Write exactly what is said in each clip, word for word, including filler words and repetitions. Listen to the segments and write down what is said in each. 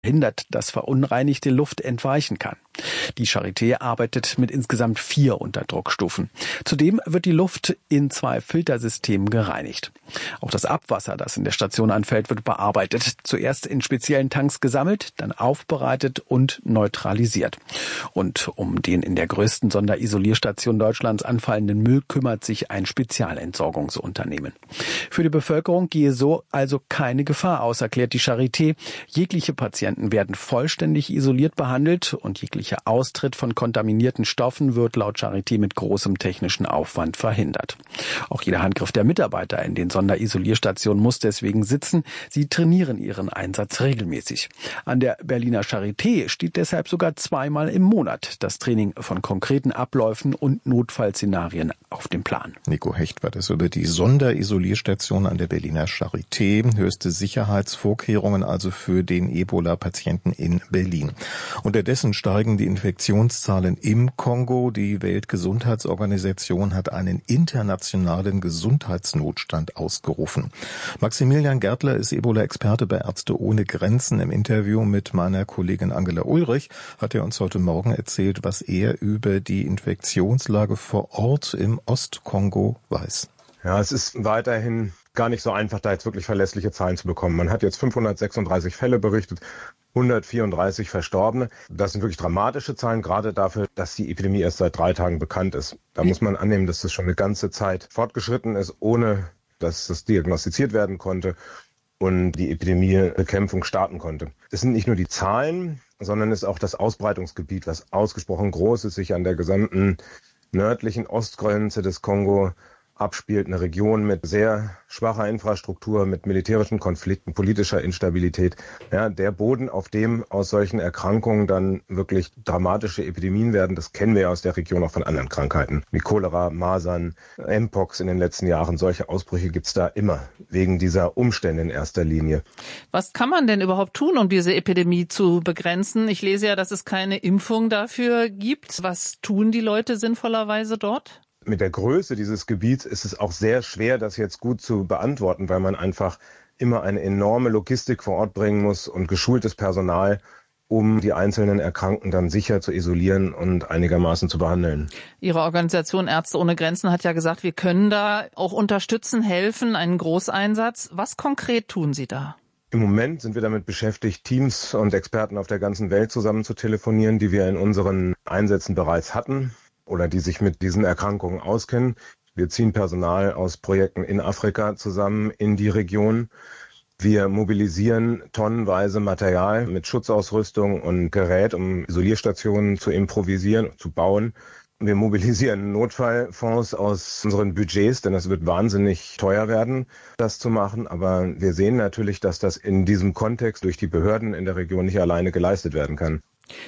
verhindert, dass verunreinigte Luft entweichen kann. Die Charité arbeitet mit insgesamt vier Unterdruckstufen. Zudem wird die Luft in zwei Filtersystemen gereinigt. Auch das Abwasser, das in der Station anfällt, wird bearbeitet. Zuerst in speziellen Tanks gesammelt, dann aufbereitet und neutralisiert. Und um den in der größten Sonderisolierstation Deutschlands anfallenden Müll kümmert sich ein Spezialentsorgungsunternehmen. Für die Bevölkerung gehe so also keine Gefahr aus, erklärt die Charité. Jegliche Patienten werden vollständig isoliert behandelt und jeglicher Austritt von kontaminierten Stoffen wird laut Charité mit großem technischen Aufwand verhindert. Auch jeder Handgriff der Mitarbeiter in den Sonderisolierstationen muss deswegen sitzen. Sie trainieren ihren Einsatz regelmäßig. An der Berliner Charité steht deshalb sogar zweimal im Monat das Training von konkreten Abläufen und Notfallszenarien auf dem Plan. Nico Hecht war das über die Sonderisolierstation an der Berliner Charité. Höchste Sicherheitsvorkehrungen also für den Ebola-Patienten in Berlin. Unterdessen steigen die Infektionszahlen im Kongo. Die Weltgesundheitsorganisation hat einen internationalen Gesundheitsnotstand ausgerufen. Maximilian Gärtler ist Ebola-Experte bei Ärzte ohne Grenzen. Im Interview mit meiner Kollegin Angela Ulrich hat er uns heute Morgen erzählt, was er über die Infektionslage vor Ort im Ostkongo weiß. Ja, es ist weiterhin gar nicht so einfach, da jetzt wirklich verlässliche Zahlen zu bekommen. Man hat jetzt fünfhundertsechsunddreißig Fälle berichtet, hundertvierunddreißig Verstorbene. Das sind wirklich dramatische Zahlen, gerade dafür, dass die Epidemie erst seit drei Tagen bekannt ist. Da muss man annehmen, dass das schon eine ganze Zeit fortgeschritten ist, ohne dass das diagnostiziert werden konnte und die Epidemiebekämpfung starten konnte. Es sind nicht nur die Zahlen, sondern es ist auch das Ausbreitungsgebiet, was ausgesprochen groß ist, sich an der gesamten nördlichen Ostgrenze des Kongo abspielt, eine Region mit sehr schwacher Infrastruktur, mit militärischen Konflikten, politischer Instabilität. Ja, der Boden, auf dem aus solchen Erkrankungen dann wirklich dramatische Epidemien werden, das kennen wir ja aus der Region auch von anderen Krankheiten, wie Cholera, Masern, Mpox in den letzten Jahren. Solche Ausbrüche gibt's da immer, wegen dieser Umstände in erster Linie. Was kann man denn überhaupt tun, um diese Epidemie zu begrenzen? Ich lese ja, dass es keine Impfung dafür gibt. Was tun die Leute sinnvollerweise dort? Mit der Größe dieses Gebiets ist es auch sehr schwer, das jetzt gut zu beantworten, weil man einfach immer eine enorme Logistik vor Ort bringen muss und geschultes Personal, um die einzelnen Erkrankten dann sicher zu isolieren und einigermaßen zu behandeln. Ihre Organisation Ärzte ohne Grenzen hat ja gesagt, wir können da auch unterstützen, helfen, einen Großeinsatz. Was konkret tun Sie da? Im Moment sind wir damit beschäftigt, Teams und Experten auf der ganzen Welt zusammen zu telefonieren, die wir in unseren Einsätzen bereits hatten oder die sich mit diesen Erkrankungen auskennen. Wir ziehen Personal aus Projekten in Afrika zusammen in die Region. Wir mobilisieren tonnenweise Material mit Schutzausrüstung und Gerät, um Isolierstationen zu improvisieren, zu bauen. Wir mobilisieren Notfallfonds aus unseren Budgets, denn es wird wahnsinnig teuer werden, das zu machen. Aber wir sehen natürlich, dass das in diesem Kontext durch die Behörden in der Region nicht alleine geleistet werden kann.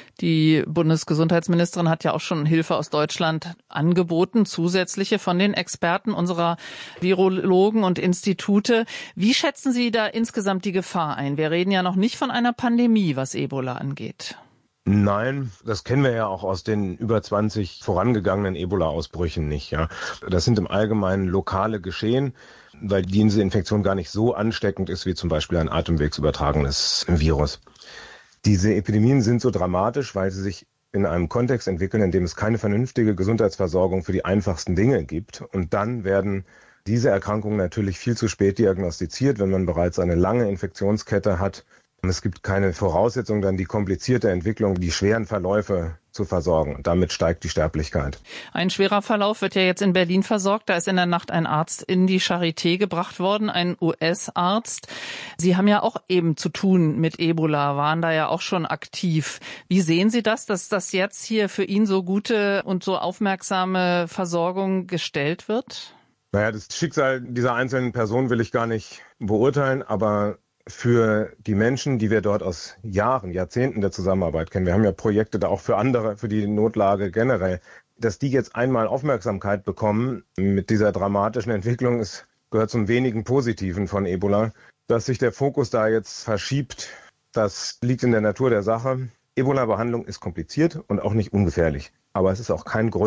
Die Bundesgesundheitsministerin hat ja auch schon Hilfe aus Deutschland angeboten, zusätzliche von den Experten unserer Virologen und Institute. Wie schätzen Sie da insgesamt die Gefahr ein? Wir reden ja noch nicht von einer Pandemie, was Ebola angeht. Nein, das kennen wir ja auch aus den über zwanzig vorangegangenen Ebola-Ausbrüchen nicht. Ja, das sind im Allgemeinen lokale Geschehen, weil diese Infektion gar nicht so ansteckend ist wie zum Beispiel ein atemwegsübertragenes Virus. Diese Epidemien sind so dramatisch, weil sie sich in einem Kontext entwickeln, in dem es keine vernünftige Gesundheitsversorgung für die einfachsten Dinge gibt. Und dann werden diese Erkrankungen natürlich viel zu spät diagnostiziert, wenn man bereits eine lange Infektionskette hat. Und es gibt keine Voraussetzung, dann die komplizierte Entwicklung, die schweren Verläufe zu versorgen. Und damit steigt die Sterblichkeit. Ein schwerer Verlauf wird ja jetzt in Berlin versorgt. Da ist in der Nacht ein Arzt in die Charité gebracht worden, ein U S-Arzt. Sie haben ja auch eben zu tun mit Ebola, waren da ja auch schon aktiv. Wie sehen Sie das, dass das jetzt hier für ihn so gute und so aufmerksame Versorgung gestellt wird? Naja, das Schicksal dieser einzelnen Person will ich gar nicht beurteilen, aber für die Menschen, die wir dort aus Jahren, Jahrzehnten der Zusammenarbeit kennen, wir haben ja Projekte da auch für andere, für die Notlage generell, dass die jetzt einmal Aufmerksamkeit bekommen mit dieser dramatischen Entwicklung, es gehört zum wenigen Positiven von Ebola, dass sich der Fokus da jetzt verschiebt, das liegt in der Natur der Sache. Ebola-Behandlung ist kompliziert und auch nicht ungefährlich, aber es ist auch kein Grund,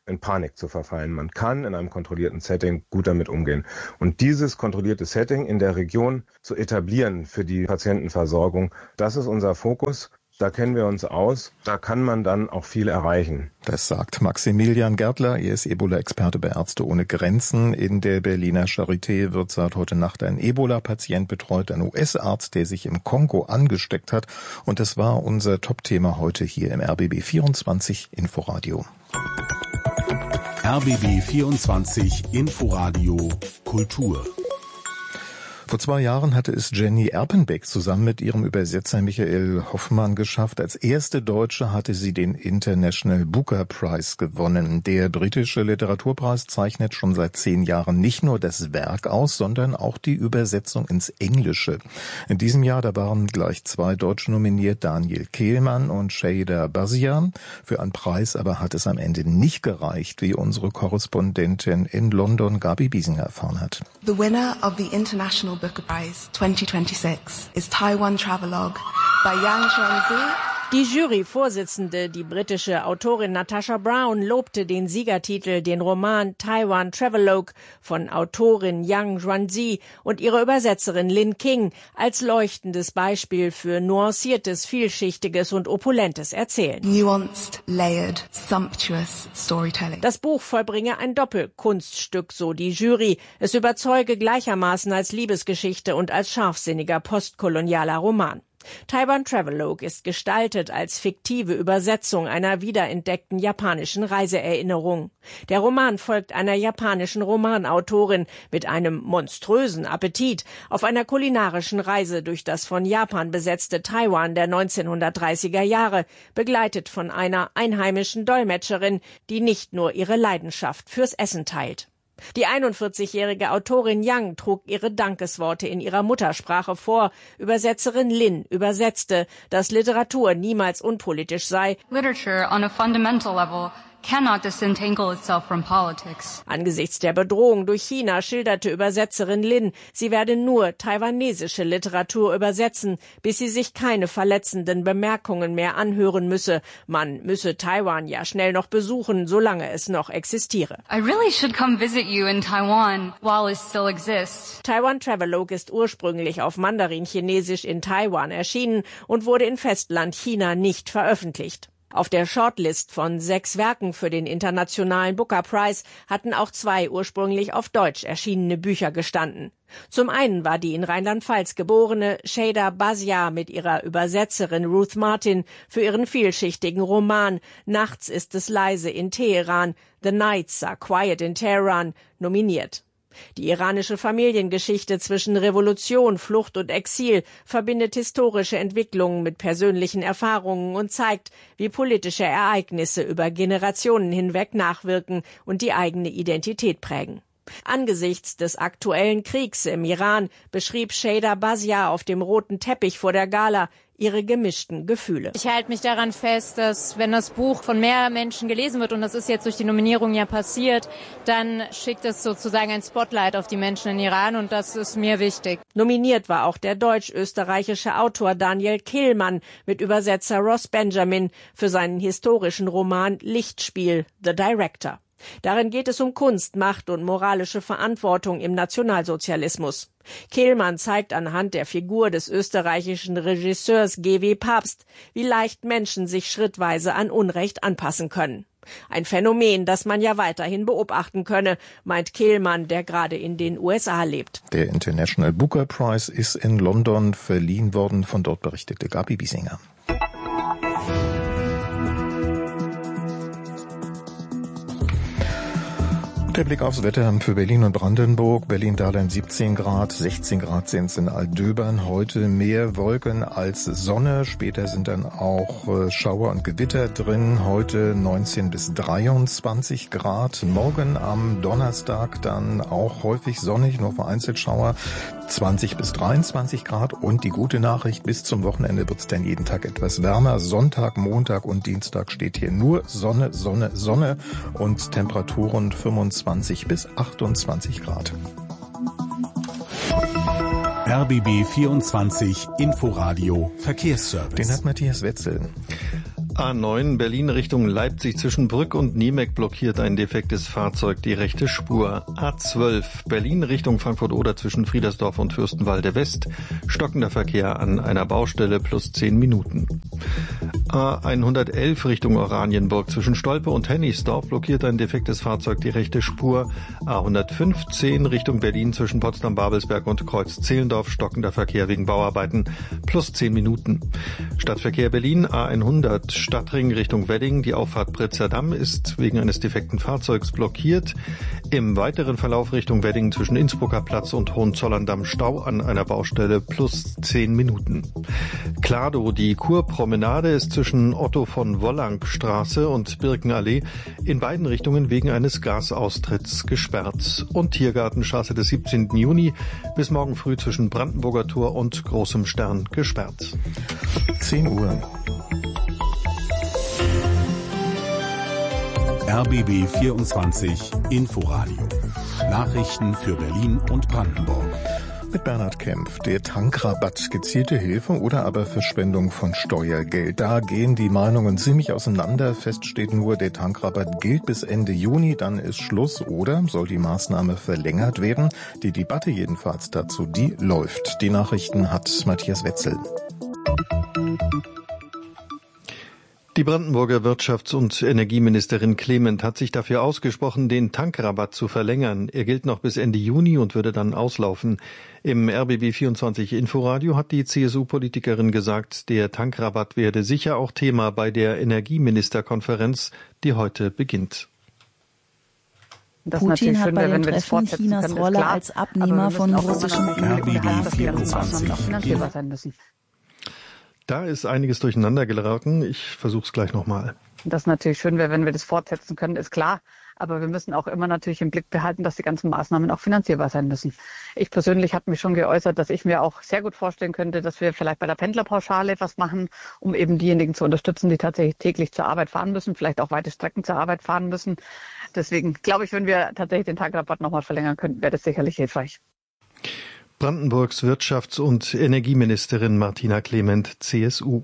in Panik zu verfallen. Man kann in einem kontrollierten Setting gut damit umgehen. Und dieses kontrollierte Setting in der Region zu etablieren für die Patientenversorgung, das ist unser Fokus. Da kennen wir uns aus, da kann man dann auch viel erreichen. Das sagt Maximilian Gärtler, er ist Ebola-Experte bei Ärzte ohne Grenzen. In der Berliner Charité wird seit heute Nacht ein Ebola-Patient betreut, ein U S-Arzt, der sich im Kongo angesteckt hat. Und das war unser Top-Thema heute hier im R B B vierundzwanzig Inforadio. R B B vierundzwanzig Inforadio Kultur. Vor zwei Jahren hatte es Jenny Erpenbeck zusammen mit ihrem Übersetzer Michael Hoffmann geschafft. Als erste Deutsche hatte sie den International Booker Prize gewonnen. Der britische Literaturpreis zeichnet schon seit zehn Jahren nicht nur das Werk aus, sondern auch die Übersetzung ins Englische. In diesem Jahr, da waren gleich zwei Deutsche nominiert, Daniel Kehlmann und Sheyda Bhasia. Für einen Preis aber hat es am Ende nicht gereicht, wie unsere Korrespondentin in London Gabi Biesinger erfahren hat. The winner of the International Booker Prize twenty twenty-six is Taiwan Travelogue by Yang Xuanzi. Die Juryvorsitzende, die britische Autorin Natasha Brown, lobte den Siegertitel, den Roman Taiwan Travelogue von Autorin Yang Xuanzi und ihrer Übersetzerin Lin King als leuchtendes Beispiel für nuanciertes, vielschichtiges und opulentes Erzählen. Nuanced, layered, sumptuous storytelling. Das Buch vollbringe ein Doppelkunststück, so die Jury. Es überzeuge gleichermaßen als Liebesgeschichte und als scharfsinniger postkolonialer Roman. Taiwan Travelogue ist gestaltet als fiktive Übersetzung einer wiederentdeckten japanischen Reiseerinnerung. Der Roman folgt einer japanischen Romanautorin mit einem monströsen Appetit auf einer kulinarischen Reise durch das von Japan besetzte Taiwan der neunzehnhundertdreißiger Jahre, begleitet von einer einheimischen Dolmetscherin, die nicht nur ihre Leidenschaft fürs Essen teilt. Die einundvierzigjährige Autorin Yang trug ihre Dankesworte in ihrer Muttersprache vor. Übersetzerin Lin übersetzte, dass Literatur niemals unpolitisch sei. Literature on a fundamental level cannot disentangle itself from politics. Angesichts der Bedrohung durch China schilderte Übersetzerin Lin, sie werde nur taiwanesische Literatur übersetzen, bis sie sich keine verletzenden Bemerkungen mehr anhören müsse. Man müsse Taiwan ja schnell noch besuchen, solange es noch existiere. I really should come visit you in Taiwan while it still exists. Taiwan Travelogue ist ursprünglich auf Mandarin-Chinesisch in Taiwan erschienen und wurde in Festland China nicht veröffentlicht. Auf der Shortlist von sechs Werken für den Internationalen Booker Prize hatten auch zwei ursprünglich auf Deutsch erschienene Bücher gestanden. Zum einen war die in Rheinland-Pfalz geborene Sheyda Bhasia mit ihrer Übersetzerin Ruth Martin für ihren vielschichtigen Roman Nachts ist es leise in Teheran, The Nights are quiet in Tehran nominiert. Die iranische Familiengeschichte zwischen Revolution, Flucht und Exil verbindet historische Entwicklungen mit persönlichen Erfahrungen und zeigt, wie politische Ereignisse über Generationen hinweg nachwirken und die eigene Identität prägen. Angesichts des aktuellen Kriegs im Iran beschrieb Sheyda Bhasia auf dem roten Teppich vor der Gala ihre gemischten Gefühle. Ich halte mich daran fest, dass wenn das Buch von mehr Menschen gelesen wird, und das ist jetzt durch die Nominierung ja passiert, dann schickt es sozusagen ein Spotlight auf die Menschen in Iran und das ist mir wichtig. Nominiert war auch der deutsch-österreichische Autor Daniel Kehlmann mit Übersetzer Ross Benjamin für seinen historischen Roman Lichtspiel, The Director. Darin geht es um Kunst, Macht und moralische Verantwortung im Nationalsozialismus. Kehlmann zeigt anhand der Figur des österreichischen Regisseurs G W Papst, wie leicht Menschen sich schrittweise an Unrecht anpassen können. Ein Phänomen, das man ja weiterhin beobachten könne, meint Kehlmann, der gerade in den U S A lebt. Der International Booker Prize ist in London verliehen worden. Von dort berichtete Gabi Biesinger. Der Blick aufs Wetter für Berlin und Brandenburg. Berlin-Dahlem siebzehn Grad, sechzehn Grad sind es in Altdöbern. Heute mehr Wolken als Sonne. Später sind dann auch Schauer und Gewitter drin. Heute neunzehn bis dreiundzwanzig Grad. Morgen am Donnerstag dann auch häufig sonnig, nur vereinzelt Schauer. zwanzig bis dreiundzwanzig Grad. Und die gute Nachricht, bis zum Wochenende wird es dann jeden Tag etwas wärmer. Sonntag, Montag und Dienstag steht hier nur Sonne, Sonne, Sonne und Temperaturen fünfundzwanzig bis achtundzwanzig Grad. R B B vierundzwanzig Inforadio Verkehrsservice. Den hat Matthias Wetzel. A neun Berlin Richtung Leipzig zwischen Brück und Niemek blockiert ein defektes Fahrzeug die rechte Spur. A zwölf Berlin Richtung Frankfurt-Oder zwischen Friedersdorf und Fürstenwalde West. Stockender Verkehr an einer Baustelle plus zehn Minuten. A hundertelf Richtung Oranienburg zwischen Stolpe und Hennigsdorf blockiert ein defektes Fahrzeug die rechte Spur. A hundertfünfzehn Richtung Berlin zwischen Potsdam-Babelsberg und Kreuz-Zehlendorf. Stockender Verkehr wegen Bauarbeiten plus zehn Minuten. Stadtverkehr Berlin A hundert Stadtring Richtung Wedding. Die Auffahrt Britzer Damm ist wegen eines defekten Fahrzeugs blockiert. Im weiteren Verlauf Richtung Wedding zwischen Innsbrucker Platz und Hohenzollern-Damm Stau an einer Baustelle plus zehn Minuten. Klado, die Kurpromenade ist zwischen Otto von Wollang Straße und Birkenallee in beiden Richtungen wegen eines Gasaustritts gesperrt. Und Tiergartenstraße des siebzehnten Juni bis morgen früh zwischen Brandenburger Tor und Großem Stern gesperrt. zehn Uhr. R B B vierundzwanzig Inforadio. Nachrichten für Berlin und Brandenburg. Mit Bernhard Kempf. Der Tankrabatt, gezielte Hilfe oder aber Verschwendung von Steuergeld. Da gehen die Meinungen ziemlich auseinander. Fest steht nur, der Tankrabatt gilt bis Ende Juni, dann ist Schluss. Oder soll die Maßnahme verlängert werden? Die Debatte jedenfalls dazu, die läuft. Die Nachrichten hat Matthias Wetzel. Die Brandenburger Wirtschafts- und Energieministerin Clement hat sich dafür ausgesprochen, den Tankrabatt zu verlängern. Er gilt noch bis Ende Juni und würde dann auslaufen. Im R B B vierundzwanzig Inforadio hat die C S U-Politikerin gesagt, der Tankrabatt werde sicher auch Thema bei der Energieministerkonferenz, die heute beginnt. Das Putin hat bei dem Treffen Chinas Rolle als Abnehmer von russischen R B B vierundzwanzig müssen. Da ist einiges durcheinander geraten. Ich versuche es gleich nochmal. Das natürlich schön wäre, wenn wir das fortsetzen können, ist klar. Aber wir müssen auch immer natürlich im Blick behalten, dass die ganzen Maßnahmen auch finanzierbar sein müssen. Ich persönlich habe mich schon geäußert, dass ich mir auch sehr gut vorstellen könnte, dass wir vielleicht bei der Pendlerpauschale was machen, um eben diejenigen zu unterstützen, die tatsächlich täglich zur Arbeit fahren müssen, vielleicht auch weite Strecken zur Arbeit fahren müssen. Deswegen glaube ich, wenn wir tatsächlich den Tankrabatt nochmal verlängern könnten, wäre das sicherlich hilfreich. Brandenburgs Wirtschafts- und Energieministerin Martina Clement, C S U.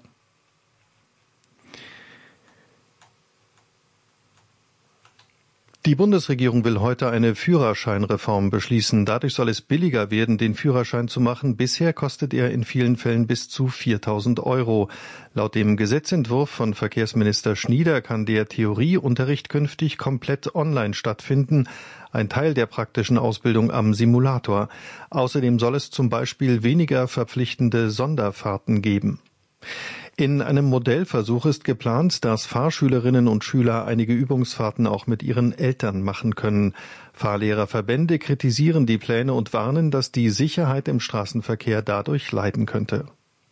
Die Bundesregierung will heute eine Führerscheinreform beschließen. Dadurch soll es billiger werden, den Führerschein zu machen. Bisher kostet er in vielen Fällen bis zu viertausend Euro. Laut dem Gesetzentwurf von Verkehrsminister Schnieder kann der Theorieunterricht künftig komplett online stattfinden. Ein Teil der praktischen Ausbildung am Simulator. Außerdem soll es zum Beispiel weniger verpflichtende Sonderfahrten geben. In einem Modellversuch ist geplant, dass Fahrschülerinnen und Schüler einige Übungsfahrten auch mit ihren Eltern machen können. Fahrlehrerverbände kritisieren die Pläne und warnen, dass die Sicherheit im Straßenverkehr dadurch leiden könnte.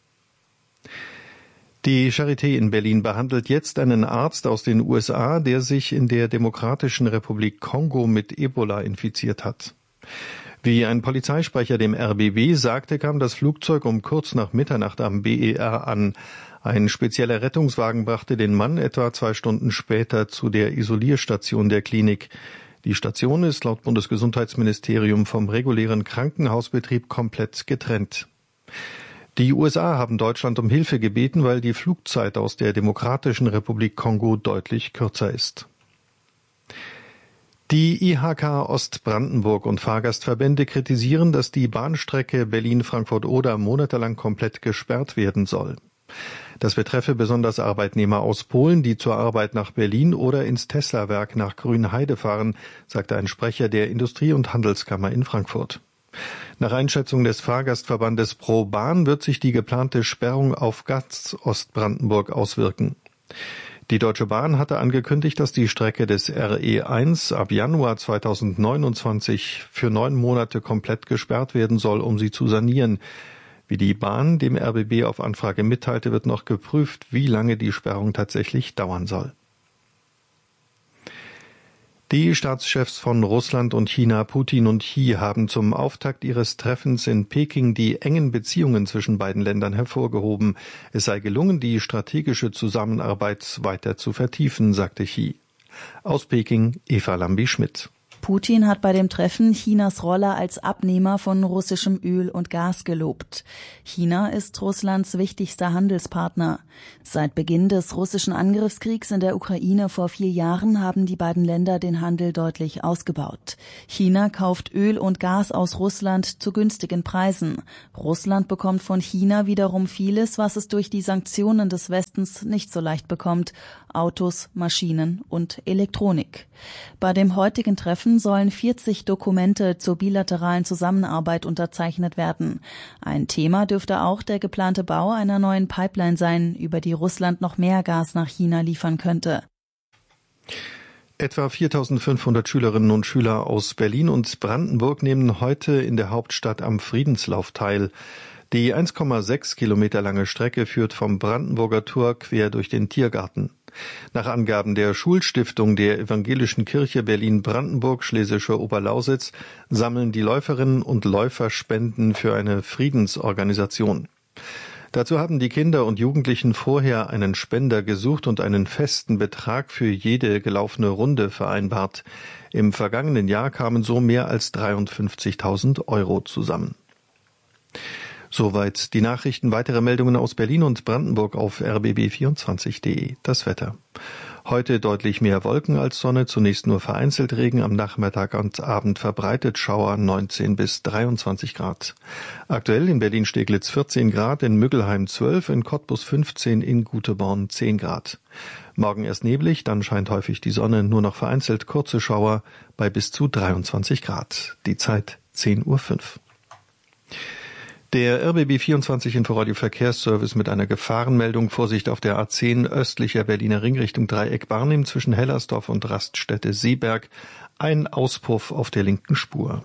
Die Charité in Berlin behandelt jetzt einen Arzt aus den U S A, der sich in der Demokratischen Republik Kongo mit Ebola infiziert hat. Wie ein Polizeisprecher dem R B B sagte, kam das Flugzeug um kurz nach Mitternacht am B E R an. Ein spezieller Rettungswagen brachte den Mann etwa zwei Stunden später zu der Isolierstation der Klinik. Die Station ist laut Bundesgesundheitsministerium vom regulären Krankenhausbetrieb komplett getrennt. Die U S A haben Deutschland um Hilfe gebeten, weil die Flugzeit aus der Demokratischen Republik Kongo deutlich kürzer ist. Die I H K Ostbrandenburg und Fahrgastverbände kritisieren, dass die Bahnstrecke Berlin-Frankfurt-Oder monatelang komplett gesperrt werden soll. Das betreffe besonders Arbeitnehmer aus Polen, die zur Arbeit nach Berlin oder ins Tesla-Werk nach Grünheide fahren, sagte ein Sprecher der Industrie- und Handelskammer in Frankfurt. Nach Einschätzung des Fahrgastverbandes Pro Bahn wird sich die geplante Sperrung auf ganz Ostbrandenburg auswirken. Die Deutsche Bahn hatte angekündigt, dass die Strecke des R E eins ab Januar zweitausendneunundzwanzig für neun Monate komplett gesperrt werden soll, um sie zu sanieren. Wie die Bahn dem R B B auf Anfrage mitteilte, wird noch geprüft, wie lange die Sperrung tatsächlich dauern soll. Die Staatschefs von Russland und China, Putin und Xi, haben zum Auftakt ihres Treffens in Peking die engen Beziehungen zwischen beiden Ländern hervorgehoben. Es sei gelungen, die strategische Zusammenarbeit weiter zu vertiefen, sagte Xi. Aus Peking, Eva Lambi-Schmidt. Putin hat bei dem Treffen Chinas Rolle als Abnehmer von russischem Öl und Gas gelobt. China ist Russlands wichtigster Handelspartner. Seit Beginn des russischen Angriffskriegs in der Ukraine vor vier Jahren haben die beiden Länder den Handel deutlich ausgebaut. China kauft Öl und Gas aus Russland zu günstigen Preisen. Russland bekommt von China wiederum vieles, was es durch die Sanktionen des Westens nicht so leicht bekommt: Autos, Maschinen und Elektronik. Bei dem heutigen Treffen sollen vierzig Dokumente zur bilateralen Zusammenarbeit unterzeichnet werden. Ein Thema dürfte auch der geplante Bau einer neuen Pipeline sein, über die Russland noch mehr Gas nach China liefern könnte. Etwa viertausendfünfhundert Schülerinnen und Schüler aus Berlin und Brandenburg nehmen heute in der Hauptstadt am Friedenslauf teil. Die eins Komma sechs Kilometer lange Strecke führt vom Brandenburger Tor quer durch den Tiergarten. Nach Angaben der Schulstiftung der Evangelischen Kirche Berlin-Brandenburg Schlesische Oberlausitz sammeln die Läuferinnen und Läufer Spenden für eine Friedensorganisation. Dazu haben die Kinder und Jugendlichen vorher einen Spender gesucht und einen festen Betrag für jede gelaufene Runde vereinbart. Im vergangenen Jahr kamen so mehr als dreiundfünfzigtausend Euro zusammen. Soweit die Nachrichten. Weitere Meldungen aus Berlin und Brandenburg auf r b b vierundzwanzig punkt d e. Das Wetter. Heute deutlich mehr Wolken als Sonne, zunächst nur vereinzelt Regen, am Nachmittag und Abend verbreitet Schauer, neunzehn bis dreiundzwanzig Grad. Aktuell in Berlin-Steglitz vierzehn Grad, in Müggelheim zwölf, in Cottbus fünfzehn, in Guteborn zehn Grad. Morgen erst neblig, dann scheint häufig die Sonne, nur noch vereinzelt kurze Schauer bei bis zu dreiundzwanzig Grad. Die Zeit zehn Uhr fünf. Der R B B vierundzwanzig Inforadio Verkehrsservice mit einer Gefahrenmeldung: Vorsicht auf der A zehn östlicher Berliner Ring Richtung Dreieck Barnim zwischen Hellersdorf und Raststätte Seeberg. Ein Auspuff auf der linken Spur.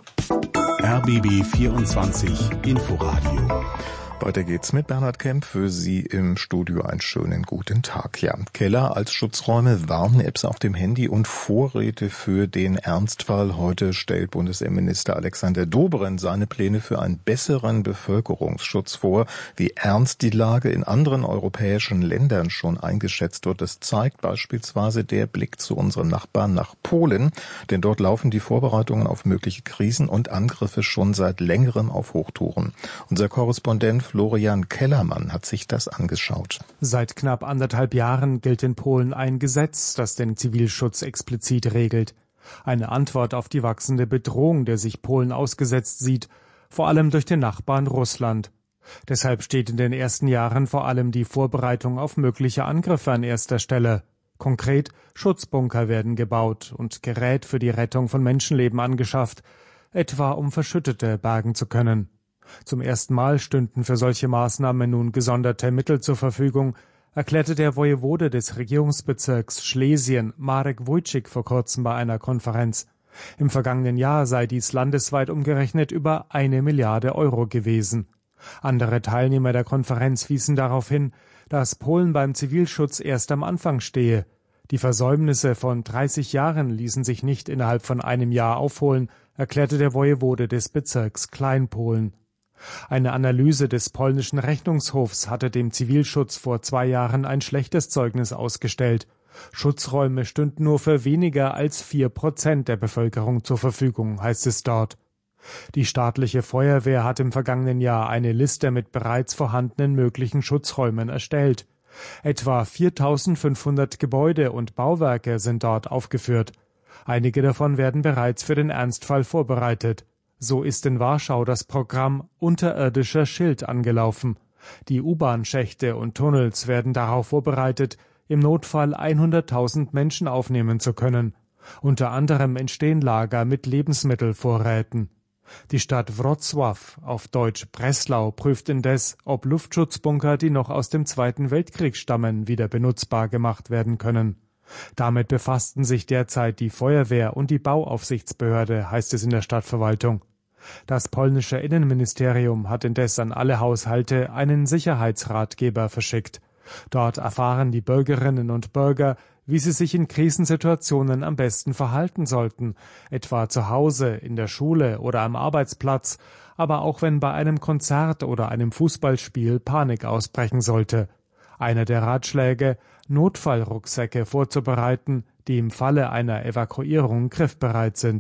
R B B vierundzwanzig Inforadio. Weiter geht's mit Bernhard Kemp. Für Sie im Studio einen schönen guten Tag. Ja, Keller als Schutzräume, Warn-Apps auf dem Handy und Vorräte für den Ernstfall. Heute stellt Bundesinnenminister Alexander Dobrindt seine Pläne für einen besseren Bevölkerungsschutz vor. Wie ernst die Lage in anderen europäischen Ländern schon eingeschätzt wird, das zeigt beispielsweise der Blick zu unserem Nachbarn nach Polen. Denn dort laufen die Vorbereitungen auf mögliche Krisen und Angriffe schon seit längerem auf Hochtouren. Unser Korrespondent Florian Kellermann hat sich das angeschaut. Seit knapp anderthalb Jahren gilt in Polen ein Gesetz, das den Zivilschutz explizit regelt. Eine Antwort auf die wachsende Bedrohung, der sich Polen ausgesetzt sieht, vor allem durch den Nachbarn Russland. Deshalb steht in den ersten Jahren vor allem die Vorbereitung auf mögliche Angriffe an erster Stelle. Konkret, Schutzbunker werden gebaut und Gerät für die Rettung von Menschenleben angeschafft, etwa um Verschüttete bergen zu können. Zum ersten Mal stünden für solche Maßnahmen nun gesonderte Mittel zur Verfügung, erklärte der Wojewode des Regierungsbezirks Schlesien, Marek Wójcik, vor kurzem bei einer Konferenz. Im vergangenen Jahr sei dies landesweit umgerechnet über eine Milliarde Euro gewesen. Andere Teilnehmer der Konferenz wiesen darauf hin, dass Polen beim Zivilschutz erst am Anfang stehe. Die Versäumnisse von dreißig Jahren ließen sich nicht innerhalb von einem Jahr aufholen, erklärte der Wojewode des Bezirks Kleinpolen. Eine Analyse des polnischen Rechnungshofs hatte dem Zivilschutz vor zwei Jahren ein schlechtes Zeugnis ausgestellt. Schutzräume stünden nur für weniger als vier Prozent der Bevölkerung zur Verfügung, heißt es dort. Die staatliche Feuerwehr hat im vergangenen Jahr eine Liste mit bereits vorhandenen möglichen Schutzräumen erstellt. Etwa viertausendfünfhundert Gebäude und Bauwerke sind dort aufgeführt. Einige davon werden bereits für den Ernstfall vorbereitet. So ist in Warschau das Programm Unterirdischer Schild angelaufen. Die U-Bahn-Schächte und Tunnels werden darauf vorbereitet, im Notfall hunderttausend Menschen aufnehmen zu können. Unter anderem entstehen Lager mit Lebensmittelvorräten. Die Stadt Wrocław, auf Deutsch Breslau, prüft indes, ob Luftschutzbunker, die noch aus dem Zweiten Weltkrieg stammen, wieder benutzbar gemacht werden können. Damit befassten sich derzeit die Feuerwehr und die Bauaufsichtsbehörde, heißt es in der Stadtverwaltung. Das polnische Innenministerium hat indes an alle Haushalte einen Sicherheitsratgeber verschickt. Dort erfahren die Bürgerinnen und Bürger, wie sie sich in Krisensituationen am besten verhalten sollten, etwa zu Hause, in der Schule oder am Arbeitsplatz, aber auch wenn bei einem Konzert oder einem Fußballspiel Panik ausbrechen sollte. Einer der Ratschläge: Notfallrucksäcke vorzubereiten, die im Falle einer Evakuierung griffbereit sind.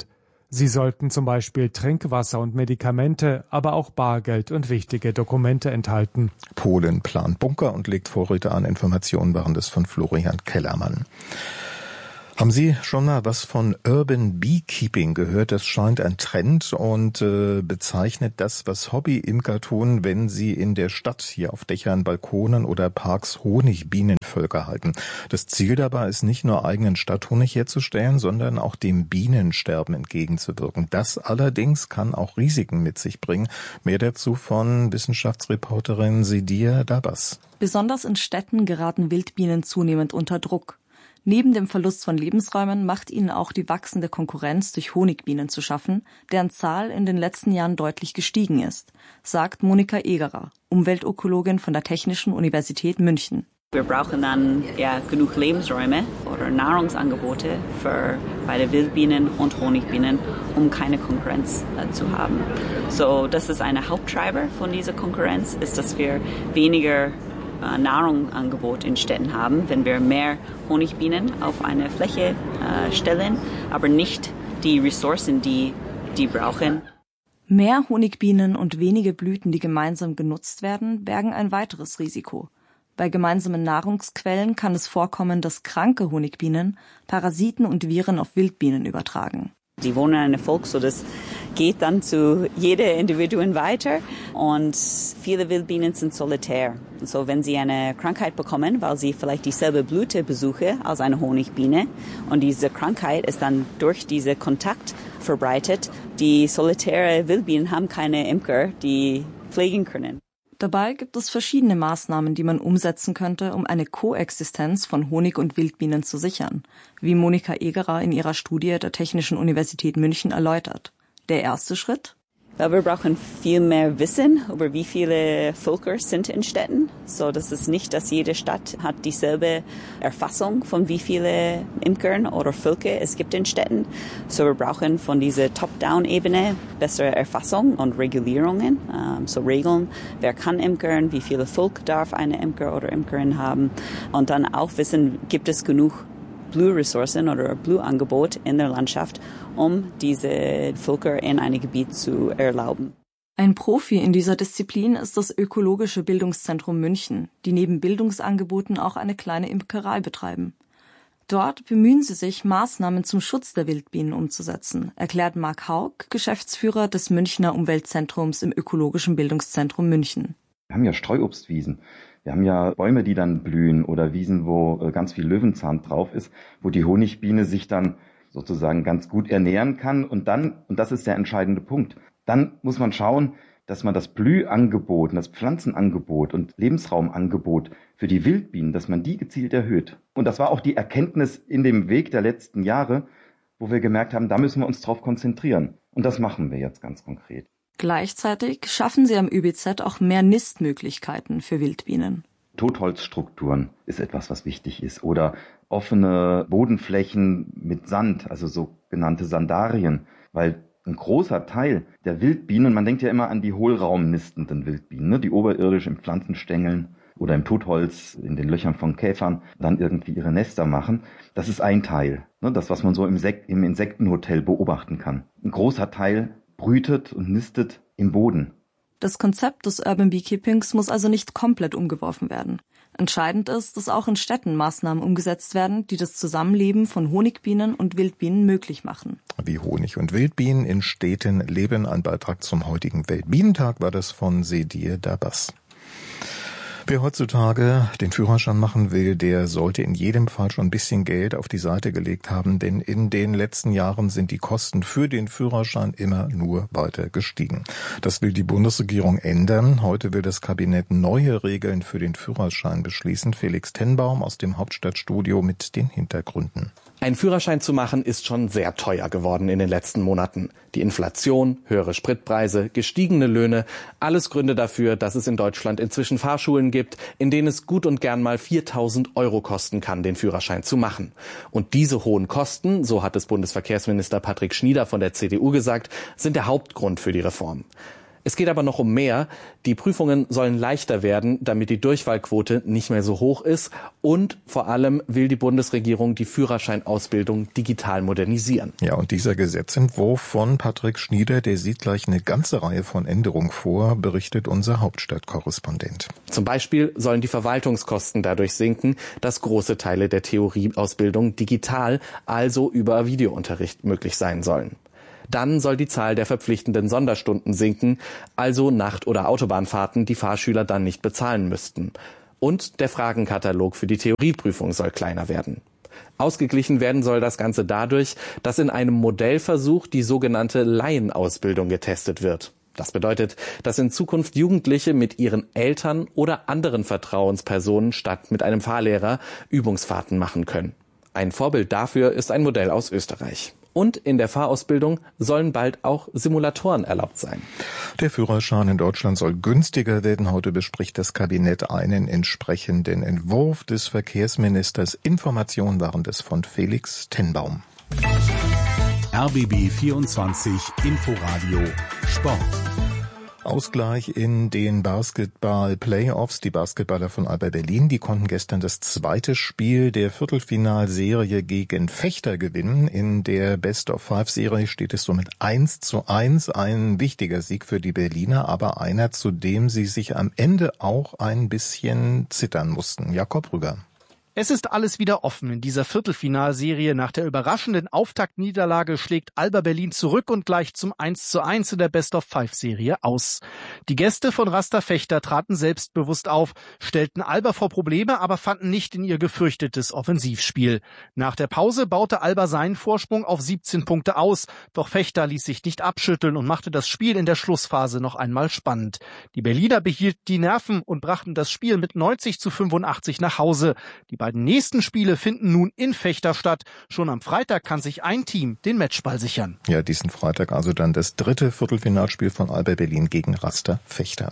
Sie sollten zum Beispiel Trinkwasser und Medikamente, aber auch Bargeld und wichtige Dokumente enthalten. Polen plant Bunker und legt Vorräte an. Informationen waren das von Florian Kellermann. Haben Sie schon mal was von Urban Beekeeping gehört? Das scheint ein Trend und äh, bezeichnet das, was Hobbyimker tun, wenn sie in der Stadt hier auf Dächern, Balkonen oder Parks Honigbienenvölker halten. Das Ziel dabei ist nicht nur eigenen Stadthonig herzustellen, sondern auch dem Bienensterben entgegenzuwirken. Das allerdings kann auch Risiken mit sich bringen. Mehr dazu von Wissenschaftsreporterin Sedia Dabas. Besonders in Städten geraten Wildbienen zunehmend unter Druck. Neben dem Verlust von Lebensräumen macht ihnen auch die wachsende Konkurrenz durch Honigbienen zu schaffen, deren Zahl in den letzten Jahren deutlich gestiegen ist, sagt Monika Egerer, Umweltökologin von der Technischen Universität München. Wir brauchen dann ja genug Lebensräume oder Nahrungsangebote für beide Wildbienen und Honigbienen, um keine Konkurrenz äh, zu haben. So, das ist eine Haupttreiber von dieser Konkurrenz, ist, dass wir weniger Nahrungsangebot in Städten haben, wenn wir mehr Honigbienen auf eine Fläche äh, stellen, aber nicht die Ressourcen, die die brauchen. Mehr Honigbienen und wenige Blüten, die gemeinsam genutzt werden, bergen ein weiteres Risiko. Bei gemeinsamen Nahrungsquellen kann es vorkommen, dass kranke Honigbienen Parasiten und Viren auf Wildbienen übertragen. Die wohnen in einem Volk, so das geht dann zu jeder Individuum weiter und viele Wildbienen sind solitär. So, wenn sie eine Krankheit bekommen, weil sie vielleicht dieselbe Blüte besuchen als eine Honigbiene und diese Krankheit ist dann durch diesen Kontakt verbreitet, die solitäre Wildbienen haben keine Imker, die pflegen können. Dabei gibt es verschiedene Maßnahmen, die man umsetzen könnte, um eine Koexistenz von Honig und Wildbienen zu sichern, wie Monika Egerer in ihrer Studie der Technischen Universität München erläutert. Der erste Schritt? Wir brauchen viel mehr Wissen über wie viele Völker sind in Städten. So, das ist nicht, dass jede Stadt hat dieselbe Erfassung von wie viele Imkern oder Völker es gibt in Städten. So, wir brauchen von dieser Top-Down-Ebene bessere Erfassung und Regulierungen. Um, so Regeln, wer kann imkern, wie viele Volk darf eine Imker oder Imkerin haben. Und dann auch wissen, gibt es genug Blühressourcen oder Blühangebot in der Landschaft, um diese Völker in einem Gebiet zu erlauben. Ein Profi in dieser Disziplin ist das Ökologische Bildungszentrum München, die neben Bildungsangeboten auch eine kleine Imkerei betreiben. Dort bemühen sie sich, Maßnahmen zum Schutz der Wildbienen umzusetzen, erklärt Marc Haug, Geschäftsführer des Münchner Umweltzentrums im Ökologischen Bildungszentrum München. Wir haben ja Streuobstwiesen. Wir haben ja Bäume, die dann blühen oder Wiesen, wo ganz viel Löwenzahn drauf ist, wo die Honigbiene sich dann sozusagen ganz gut ernähren kann. Und dann, und das ist der entscheidende Punkt, dann muss man schauen, dass man das Blühangebot, das Pflanzenangebot und Lebensraumangebot für die Wildbienen, dass man die gezielt erhöht. Und das war auch die Erkenntnis in dem Weg der letzten Jahre, wo wir gemerkt haben, da müssen wir uns drauf konzentrieren. Und das machen wir jetzt ganz konkret. Gleichzeitig schaffen sie am Ü B Z auch mehr Nistmöglichkeiten für Wildbienen. Totholzstrukturen ist etwas, was wichtig ist. Oder offene Bodenflächen mit Sand, also sogenannte Sandarien. Weil ein großer Teil der Wildbienen, man denkt ja immer an die hohlraumnistenden Wildbienen, ne, die oberirdisch in Pflanzenstängeln oder im Totholz in den Löchern von Käfern dann irgendwie ihre Nester machen. Das ist ein Teil, ne, das, was man so im, Sek- im Insektenhotel beobachten kann. Ein großer Teil brütet und nistet im Boden. Das Konzept des Urban Beekeepings muss also nicht komplett umgeworfen werden. Entscheidend ist, dass auch in Städten Maßnahmen umgesetzt werden, die das Zusammenleben von Honigbienen und Wildbienen möglich machen. Wie Honig und Wildbienen in Städten leben. Ein Beitrag zum heutigen Weltbienentag war das von Sedir Dabas. Wer heutzutage den Führerschein machen will, der sollte in jedem Fall schon ein bisschen Geld auf die Seite gelegt haben, denn in den letzten Jahren sind die Kosten für den Führerschein immer nur weiter gestiegen. Das will die Bundesregierung ändern. Heute will das Kabinett neue Regeln für den Führerschein beschließen. Felix Tenbaum aus dem Hauptstadtstudio mit den Hintergründen. Ein Führerschein zu machen ist schon sehr teuer geworden in den letzten Monaten. Die Inflation, höhere Spritpreise, gestiegene Löhne, alles Gründe dafür, dass es in Deutschland inzwischen Fahrschulen gibt, in denen es gut und gern mal viertausend Euro kosten kann, den Führerschein zu machen. Und diese hohen Kosten, so hat es Bundesverkehrsminister Patrick Schnieder von der C D U gesagt, sind der Hauptgrund für die Reform. Es geht aber noch um mehr. Die Prüfungen sollen leichter werden, damit die Durchfallquote nicht mehr so hoch ist. Und vor allem will die Bundesregierung die Führerscheinausbildung digital modernisieren. Ja, und dieser Gesetzentwurf von Patrick Schnieder, der sieht gleich eine ganze Reihe von Änderungen vor, berichtet unser Hauptstadtkorrespondent. Zum Beispiel sollen die Verwaltungskosten dadurch sinken, dass große Teile der Theorieausbildung digital, also über Videounterricht möglich sein sollen. Dann soll die Zahl der verpflichtenden Sonderstunden sinken, also Nacht- oder Autobahnfahrten, die Fahrschüler dann nicht bezahlen müssten. Und der Fragenkatalog für die Theorieprüfung soll kleiner werden. Ausgeglichen werden soll das Ganze dadurch, dass in einem Modellversuch die sogenannte Laienausbildung getestet wird. Das bedeutet, dass in Zukunft Jugendliche mit ihren Eltern oder anderen Vertrauenspersonen statt mit einem Fahrlehrer Übungsfahrten machen können. Ein Vorbild dafür ist ein Modell aus Österreich. Und in der Fahrausbildung sollen bald auch Simulatoren erlaubt sein. Der Führerschein in Deutschland soll günstiger werden. Heute bespricht das Kabinett einen entsprechenden Entwurf des Verkehrsministers. Informationen waren das von Felix Tenbaum. R B B vierundzwanzig Inforadio Sport. Ausgleich in den Basketball-Playoffs. Die Basketballer von Alba Berlin, die konnten gestern das zweite Spiel der Viertelfinalserie gegen Vechta gewinnen. In der Best-of-Five-Serie steht es somit eins zu eins. Ein wichtiger Sieg für die Berliner, aber einer, zu dem sie sich am Ende auch ein bisschen zittern mussten. Jakob Rüger. Es ist alles wieder offen in dieser Viertelfinalserie. Nach der überraschenden Auftaktniederlage schlägt Alba Berlin zurück und gleicht zum eins zu eins in der Best-of-Five-Serie aus. Die Gäste von Rasta Vechta traten selbstbewusst auf, stellten Alba vor Probleme, aber fanden nicht in ihr gefürchtetes Offensivspiel. Nach der Pause baute Alba seinen Vorsprung auf siebzehn Punkte aus, doch Vechta ließ sich nicht abschütteln und machte das Spiel in der Schlussphase noch einmal spannend. Die Berliner behielten die Nerven und brachten das Spiel mit neunzig zu fünfundachtzig nach Hause. Die beiden nächsten Spiele finden nun in Vechta statt. Schon am Freitag kann sich ein Team den Matchball sichern. Ja, diesen Freitag also dann das dritte Viertelfinalspiel von Alba Berlin gegen Rasta Vechta.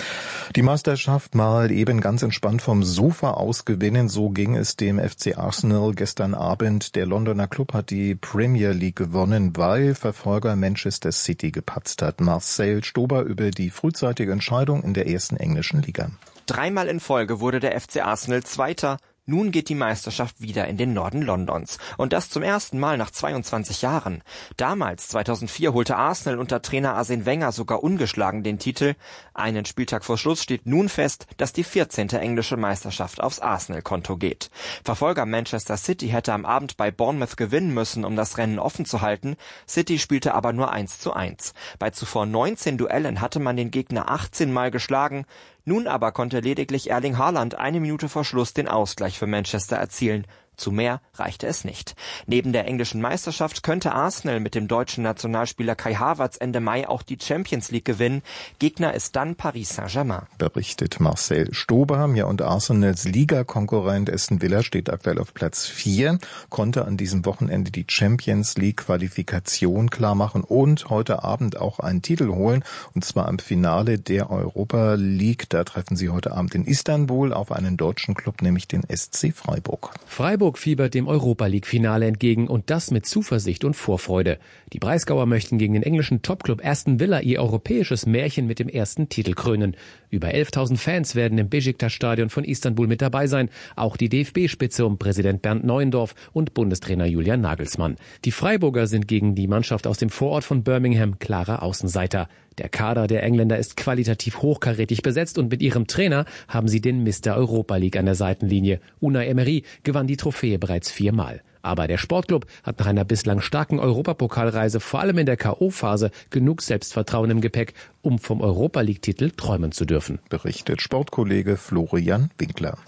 Die Meisterschaft mal eben ganz entspannt vom Sofa aus gewinnen. So ging es dem F C Arsenal gestern Abend. Der Londoner Club hat die Premier League gewonnen, weil Verfolger Manchester City gepatzt hat. Marcel Stober über die frühzeitige Entscheidung in der ersten englischen Liga. Dreimal in Folge wurde der F C Arsenal Zweiter. Nun geht die Meisterschaft wieder in den Norden Londons. Und das zum ersten Mal nach zweiundzwanzig Jahren. Damals, zweitausendvier, holte Arsenal unter Trainer Arsene Wenger sogar ungeschlagen den Titel. Einen Spieltag vor Schluss steht nun fest, dass die vierzehnte englische Meisterschaft aufs Arsenal-Konto geht. Verfolger Manchester City hätte am Abend bei Bournemouth gewinnen müssen, um das Rennen offen zu halten. City spielte aber nur eins zu eins. Bei zuvor neunzehn Duellen hatte man den Gegner achtzehn Mal geschlagen. Nun aber konnte lediglich Erling Haaland eine Minute vor Schluss den Ausgleich für Manchester erzielen. Zu mehr reichte es nicht. Neben der englischen Meisterschaft könnte Arsenal mit dem deutschen Nationalspieler Kai Havertz Ende Mai auch die Champions League gewinnen. Gegner ist dann Paris Saint-Germain. Berichtet Marcel Stober. Ja, und Arsenals Liga-Konkurrent Aston Villa steht aktuell auf Platz vier, konnte an diesem Wochenende die Champions League-Qualifikation klarmachen und heute Abend auch einen Titel holen, und zwar im Finale der Europa League. Da treffen sie heute Abend in Istanbul auf einen deutschen Club, nämlich den S C Freiburg. Freiburg fiebert dem Europa-League-Finale entgegen, und das mit Zuversicht und Vorfreude. Die Breisgauer möchten gegen den englischen Topclub Aston Villa ihr europäisches Märchen mit dem ersten Titel krönen. Über elftausend Fans werden im Beşiktaş-Stadion von Istanbul mit dabei sein, auch die D F B-Spitze um Präsident Bernd Neuendorf und Bundestrainer Julian Nagelsmann. Die Freiburger sind gegen die Mannschaft aus dem Vorort von Birmingham klarer Außenseiter. Der Kader der Engländer ist qualitativ hochkarätig besetzt, und mit ihrem Trainer haben sie den Mister Europa League an der Seitenlinie. Unai Emery gewann die Trophäe bereits viermal. Aber der Sportclub hat nach einer bislang starken Europapokalreise vor allem in der K O-Phase genug Selbstvertrauen im Gepäck, um vom Europa League-Titel träumen zu dürfen. Berichtet Sportkollege Florian Winkler.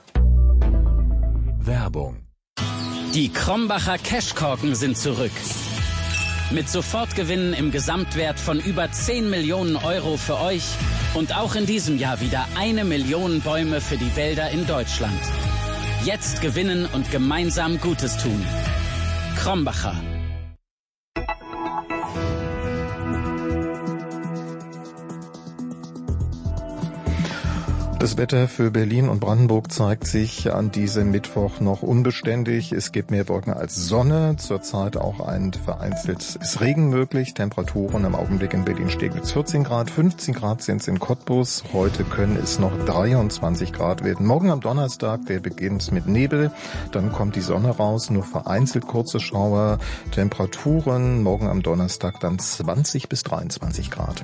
Werbung. Die Krombacher Cashkorken sind zurück. Mit Sofortgewinnen im Gesamtwert von über zehn Millionen Euro für euch und auch in diesem Jahr wieder eine Million Bäume für die Wälder in Deutschland. Jetzt gewinnen und gemeinsam Gutes tun. Krombacher. Das Wetter für Berlin und Brandenburg zeigt sich an diesem Mittwoch noch unbeständig. Es gibt mehr Wolken als Sonne. Zurzeit auch ein vereinzeltes Regen möglich. Temperaturen im Augenblick in Berlin-Steglitz vierzehn Grad, fünfzehn Grad sind es in Cottbus. Heute können es noch dreiundzwanzig Grad werden. Morgen am Donnerstag, der beginnt mit Nebel. Dann kommt die Sonne raus, nur vereinzelt kurze Schauer. Temperaturen morgen am Donnerstag dann zwanzig bis dreiundzwanzig Grad.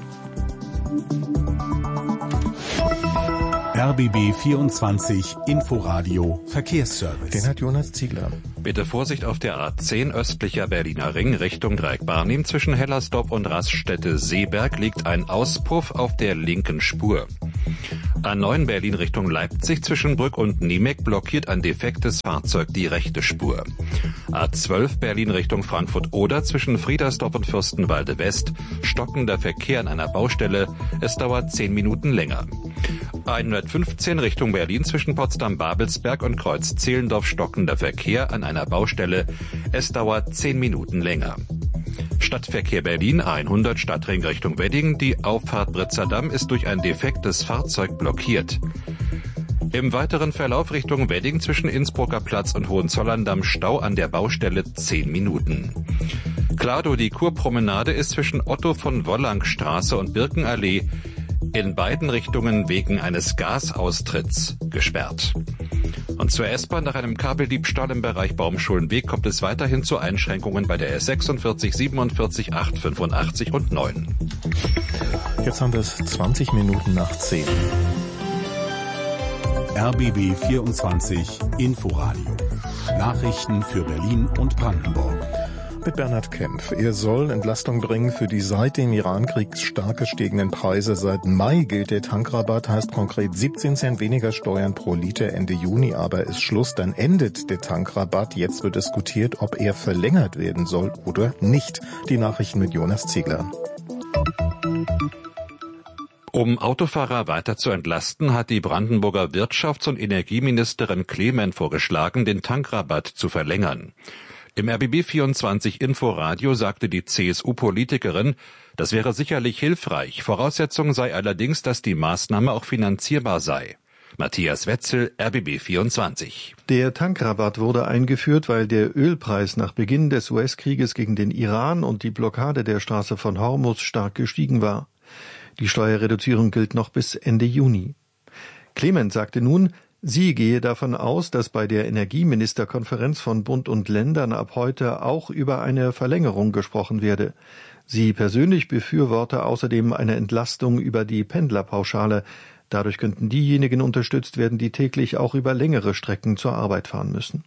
R B B vierundzwanzig Inforadio Verkehrsservice. Den hat Jonas Ziegler. Bitte Vorsicht auf der A zehn östlicher Berliner Ring Richtung Dreieck Barnim. Zwischen Hellersdorf und Raststätte-Seeberg liegt ein Auspuff auf der linken Spur. A neun Berlin Richtung Leipzig zwischen Brück und Niemek blockiert ein defektes Fahrzeug die rechte Spur. A zwölf Berlin Richtung Frankfurt-Oder zwischen Friedersdorf und Fürstenwalde West stockender Verkehr an einer Baustelle. Es dauert zehn Minuten länger. hundertfünfzehn Richtung Berlin zwischen Potsdam-Babelsberg und Kreuz-Zehlendorf stockender Verkehr an einer Baustelle. Es dauert zehn Minuten länger. Stadtverkehr Berlin hundert Stadtring Richtung Wedding. Die Auffahrt Britzer-Damm ist durch ein defektes Fahrzeug blockiert. Im weiteren Verlauf Richtung Wedding zwischen Innsbrucker Platz und Hohenzollern-Damm Stau an der Baustelle zehn Minuten. Klado, die Kurpromenade ist zwischen Otto von Wollang-Straße und Birkenallee in beiden Richtungen wegen eines Gasaustritts gesperrt. Und zur S-Bahn nach einem Kabeldiebstahl im Bereich Baumschulenweg kommt es weiterhin zu Einschränkungen bei der S sechsundvierzig, siebenundvierzig, acht, fünfundachtzig und neun. Jetzt haben wir es zwanzig Minuten nach zehn. R B B vierundzwanzig Inforadio. Nachrichten für Berlin und Brandenburg. Mit Bernhard Kempf. Er soll Entlastung bringen für die seit dem Irankrieg stark gestiegenen Preise. Seit Mai gilt der Tankrabatt, heißt konkret siebzehn Cent weniger Steuern pro Liter Ende Juni. Aber ist Schluss, dann endet der Tankrabatt. Jetzt wird diskutiert, ob er verlängert werden soll oder nicht. Die Nachrichten mit Jonas Ziegler. Um Autofahrer weiter zu entlasten, hat die Brandenburger Wirtschafts- und Energieministerin Clement vorgeschlagen, den Tankrabatt zu verlängern. Im R B B vierundzwanzig Inforadio sagte die C S U-Politikerin, das wäre sicherlich hilfreich. Voraussetzung sei allerdings, dass die Maßnahme auch finanzierbar sei. Matthias Wetzel, R B B vierundzwanzig. Der Tankrabatt wurde eingeführt, weil der Ölpreis nach Beginn des U S-Krieges gegen den Iran und die Blockade der Straße von Hormuz stark gestiegen war. Die Steuerreduzierung gilt noch bis Ende Juni. Clement sagte nun, sie gehe davon aus, dass bei der Energieministerkonferenz von Bund und Ländern ab heute auch über eine Verlängerung gesprochen werde. Sie persönlich befürworte außerdem eine Entlastung über die Pendlerpauschale. Dadurch könnten diejenigen unterstützt werden, die täglich auch über längere Strecken zur Arbeit fahren müssen.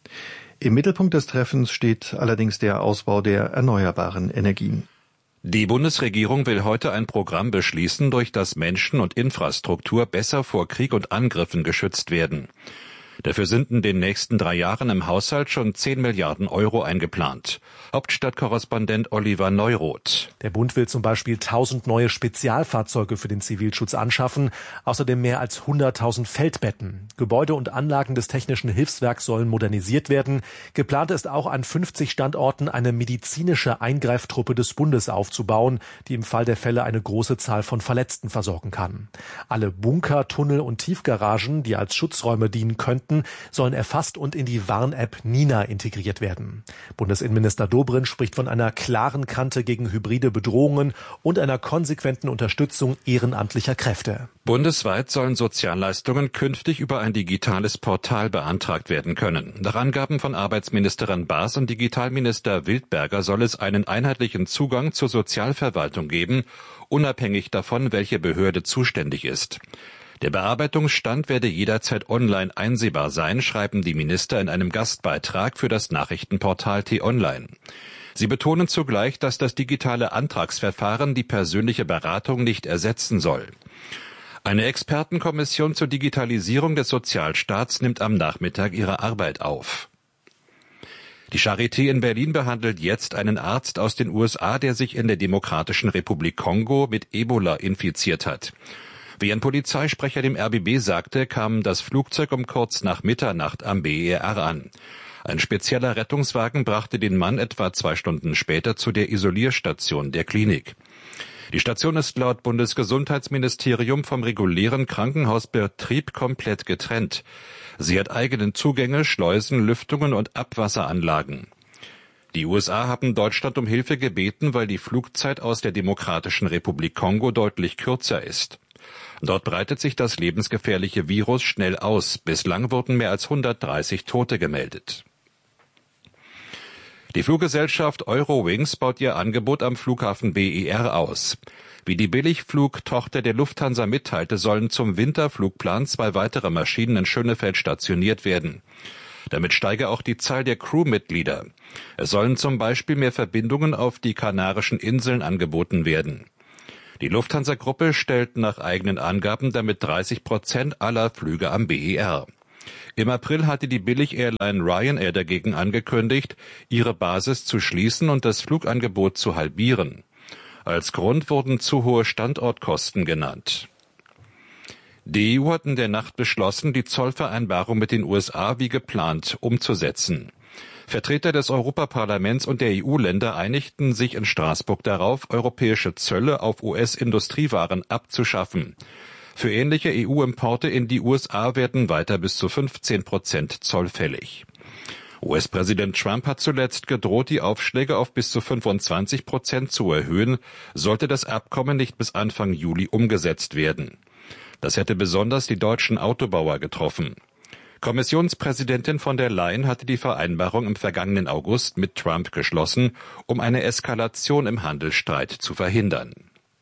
Im Mittelpunkt des Treffens steht allerdings der Ausbau der erneuerbaren Energien. Die Bundesregierung will heute ein Programm beschließen, durch das Menschen und Infrastruktur besser vor Krieg und Angriffen geschützt werden. Dafür sind in den nächsten drei Jahren im Haushalt schon zehn Milliarden Euro eingeplant. Hauptstadtkorrespondent Oliver Neuroth. Der Bund will zum Beispiel tausend neue Spezialfahrzeuge für den Zivilschutz anschaffen, außerdem mehr als hunderttausend Feldbetten. Gebäude und Anlagen des Technischen Hilfswerks sollen modernisiert werden. Geplant ist auch, an fünfzig Standorten eine medizinische Eingreiftruppe des Bundes aufzubauen, die im Fall der Fälle eine große Zahl von Verletzten versorgen kann. Alle Bunker, Tunnel und Tiefgaragen, die als Schutzräume dienen könnten, sollen erfasst und in die Warn-App Nina integriert werden. Bundesinnenminister Dobrindt spricht von einer klaren Kante gegen hybride Bedrohungen und einer konsequenten Unterstützung ehrenamtlicher Kräfte. Bundesweit sollen Sozialleistungen künftig über ein digitales Portal beantragt werden können. Nach Angaben von Arbeitsministerin Baas und Digitalminister Wildberger soll es einen einheitlichen Zugang zur Sozialverwaltung geben, unabhängig davon, welche Behörde zuständig ist. Der Bearbeitungsstand werde jederzeit online einsehbar sein, schreiben die Minister in einem Gastbeitrag für das Nachrichtenportal T-Online. Sie betonen zugleich, dass das digitale Antragsverfahren die persönliche Beratung nicht ersetzen soll. Eine Expertenkommission zur Digitalisierung des Sozialstaats nimmt am Nachmittag ihre Arbeit auf. Die Charité in Berlin behandelt jetzt einen Arzt aus den U S A, der sich in der Demokratischen Republik Kongo mit Ebola infiziert hat. Wie ein Polizeisprecher dem R B B sagte, kam das Flugzeug um kurz nach Mitternacht am B E R an. Ein spezieller Rettungswagen brachte den Mann etwa zwei Stunden später zu der Isolierstation der Klinik. Die Station ist laut Bundesgesundheitsministerium vom regulären Krankenhausbetrieb komplett getrennt. Sie hat eigenen Zugänge, Schleusen, Lüftungen und Abwasseranlagen. Die U S A haben Deutschland um Hilfe gebeten, weil die Flugzeit aus der Demokratischen Republik Kongo deutlich kürzer ist. Dort breitet sich das lebensgefährliche Virus schnell aus. Bislang wurden mehr als hundertdreißig Tote gemeldet. Die Fluggesellschaft Eurowings baut ihr Angebot am Flughafen B E R aus. Wie die Billigflugtochter der Lufthansa mitteilte, sollen zum Winterflugplan zwei weitere Maschinen in Schönefeld stationiert werden. Damit steige auch die Zahl der Crewmitglieder. Es sollen zum Beispiel mehr Verbindungen auf die Kanarischen Inseln angeboten werden. Die Lufthansa-Gruppe stellt nach eigenen Angaben damit dreißig Prozent aller Flüge am B E R. Im April hatte die Billig-Airline Ryanair dagegen angekündigt, ihre Basis zu schließen und das Flugangebot zu halbieren. Als Grund wurden zu hohe Standortkosten genannt. Die E U hat in der Nacht beschlossen, die Zollvereinbarung mit den U S A wie geplant umzusetzen. Vertreter des Europaparlaments und der E U-Länder einigten sich in Straßburg darauf, europäische Zölle auf U S-Industriewaren abzuschaffen. Für ähnliche E U-Importe in die U S A werden weiter bis zu fünfzehn Prozent Zoll fällig. U S-Präsident Trump hat zuletzt gedroht, die Aufschläge auf bis zu fünfundzwanzig Prozent zu erhöhen, sollte das Abkommen nicht bis Anfang Juli umgesetzt werden. Das hätte besonders die deutschen Autobauer getroffen. Kommissionspräsidentin von der Leyen hatte die Vereinbarung im vergangenen August mit Trump geschlossen, um eine Eskalation im Handelsstreit zu verhindern.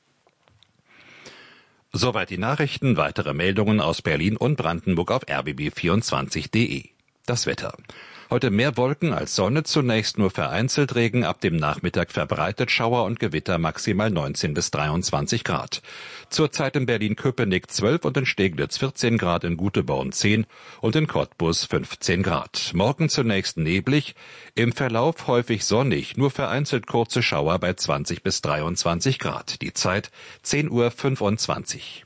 Soweit die Nachrichten. Weitere Meldungen aus Berlin und Brandenburg auf r b b vierundzwanzig punkt d e. Das Wetter. Heute mehr Wolken als Sonne, zunächst nur vereinzelt Regen, ab dem Nachmittag verbreitet Schauer und Gewitter, maximal neunzehn bis dreiundzwanzig Grad. Zurzeit in Berlin-Köpenick zwölf und in Steglitz vierzehn Grad, in Guteborn zehn und in Cottbus fünfzehn Grad. Morgen zunächst neblig, im Verlauf häufig sonnig, nur vereinzelt kurze Schauer bei zwanzig bis dreiundzwanzig Grad. Die Zeit zehn Uhr fünfundzwanzig.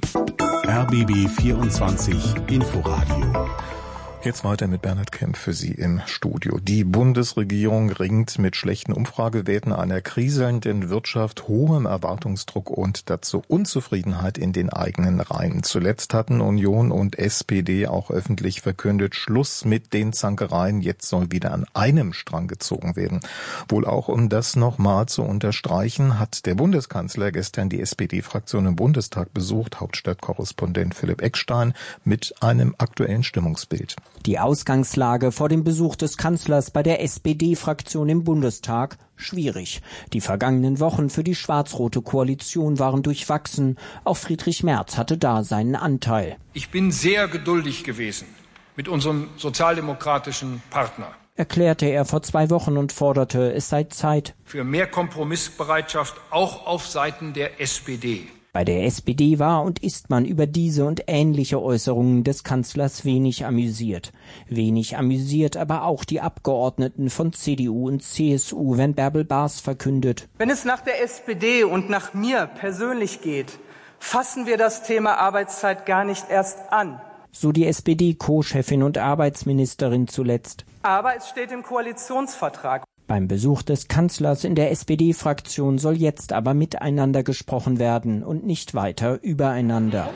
R B B vierundzwanzig Inforadio. Jetzt weiter mit Bernhard Kemp für Sie im Studio. Die Bundesregierung ringt mit schlechten Umfragewerten, einer kriselnden Wirtschaft, hohem Erwartungsdruck und dazu Unzufriedenheit in den eigenen Reihen. Zuletzt hatten Union und S P D auch öffentlich verkündet, Schluss mit den Zankereien, jetzt soll wieder an einem Strang gezogen werden. Wohl auch um das nochmal zu unterstreichen, hat der Bundeskanzler gestern die S P D-Fraktion im Bundestag besucht, Hauptstadtkorrespondent Philipp Eckstein mit einem aktuellen Stimmungsbild. Die Ausgangslage vor dem Besuch des Kanzlers bei der S P D-Fraktion im Bundestag schwierig. Die vergangenen Wochen für die schwarz-rote Koalition waren durchwachsen. Auch Friedrich Merz hatte da seinen Anteil. Ich bin sehr geduldig gewesen mit unserem sozialdemokratischen Partner, erklärte er vor zwei Wochen und forderte, es sei Zeit für mehr Kompromissbereitschaft auch auf Seiten der S P D. Bei der S P D war und ist man über diese und ähnliche Äußerungen des Kanzlers wenig amüsiert. Wenig amüsiert aber auch die Abgeordneten von C D U und C S U, wenn Bärbel Baas verkündet: Wenn es nach der S P D und nach mir persönlich geht, fassen wir das Thema Arbeitszeit gar nicht erst an. So die S P D-Co-Chefin und Arbeitsministerin zuletzt. Aber es steht im Koalitionsvertrag. Beim Besuch des Kanzlers in der S P D-Fraktion soll jetzt aber miteinander gesprochen werden und nicht weiter übereinander.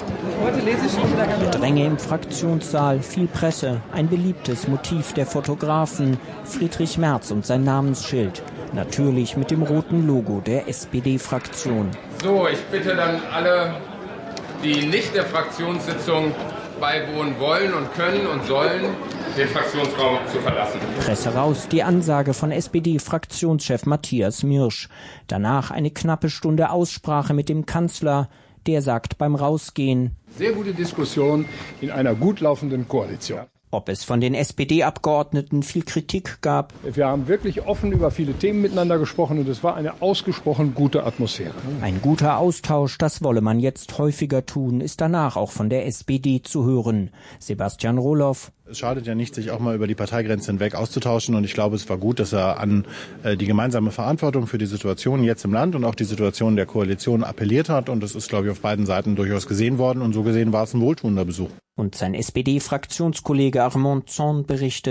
Gedränge im Fraktionssaal, viel Presse, ein beliebtes Motiv der Fotografen, Friedrich Merz und sein Namensschild, natürlich mit dem roten Logo der S P D-Fraktion. So, ich bitte dann alle, die nicht der Fraktionssitzung beiwohnen wollen und können und sollen, den Fraktionsraum zu verlassen. Presse raus, die Ansage von S P D-Fraktionschef Matthias Mirsch. Danach eine knappe Stunde Aussprache mit dem Kanzler. Der sagt beim Rausgehen: Sehr gute Diskussion in einer gut laufenden Koalition. Ob es von den S P D-Abgeordneten viel Kritik gab? Wir haben wirklich offen über viele Themen miteinander gesprochen und es war eine ausgesprochen gute Atmosphäre. Ein guter Austausch, das wolle man jetzt häufiger tun, ist danach auch von der S P D zu hören. Sebastian Rohloff. Es schadet ja nicht, sich auch mal über die Parteigrenze hinweg auszutauschen, und ich glaube, es war gut, dass er an äh, die gemeinsame Verantwortung für die Situation jetzt im Land und auch die Situation der Koalition appelliert hat, und das ist, glaube ich, auf beiden Seiten durchaus gesehen worden, und so gesehen war es ein wohltuender Besuch. Und sein S P D-Fraktionskollege Armand Zahn berichtet: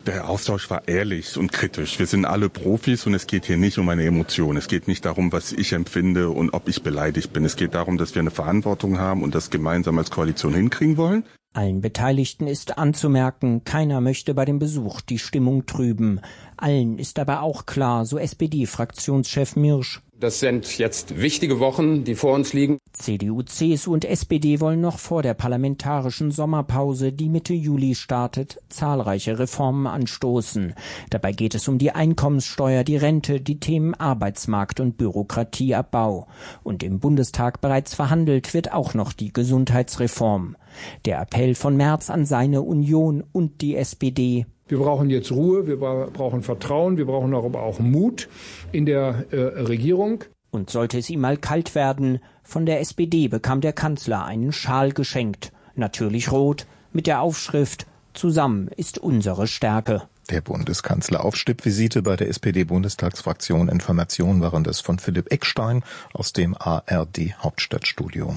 Der Austausch war ehrlich und kritisch. Wir sind alle Profis und es geht hier nicht um eine Emotion. Es geht nicht darum, was ich empfinde und ob ich beleidigt bin. Es geht darum, dass wir eine Verantwortung haben und das gemeinsam als Koalition hinkriegen wollen. Allen Beteiligten ist anzumerken, keiner möchte bei dem Besuch die Stimmung trüben. Allen ist aber auch klar, so S P D-Fraktionschef Mirsch. Das sind jetzt wichtige Wochen, die vor uns liegen. C D U, C S U und S P D wollen noch vor der parlamentarischen Sommerpause, die Mitte Juli startet, zahlreiche Reformen anstoßen. Dabei geht es um die Einkommenssteuer, die Rente, die Themen Arbeitsmarkt und Bürokratieabbau. Und im Bundestag bereits verhandelt wird auch noch die Gesundheitsreform. Der Appell von Merz an seine Union und die S P D. Wir brauchen jetzt Ruhe, wir brauchen Vertrauen, wir brauchen aber auch Mut in der äh, Regierung. Und sollte es ihm mal kalt werden, von der S P D bekam der Kanzler einen Schal geschenkt. Natürlich rot, mit der Aufschrift »Zusammen ist unsere Stärke«. Der Bundeskanzler auf Stippvisite bei der S P D-Bundestagsfraktion. Informationen waren das von Philipp Eckstein aus dem A R D-Hauptstadtstudio.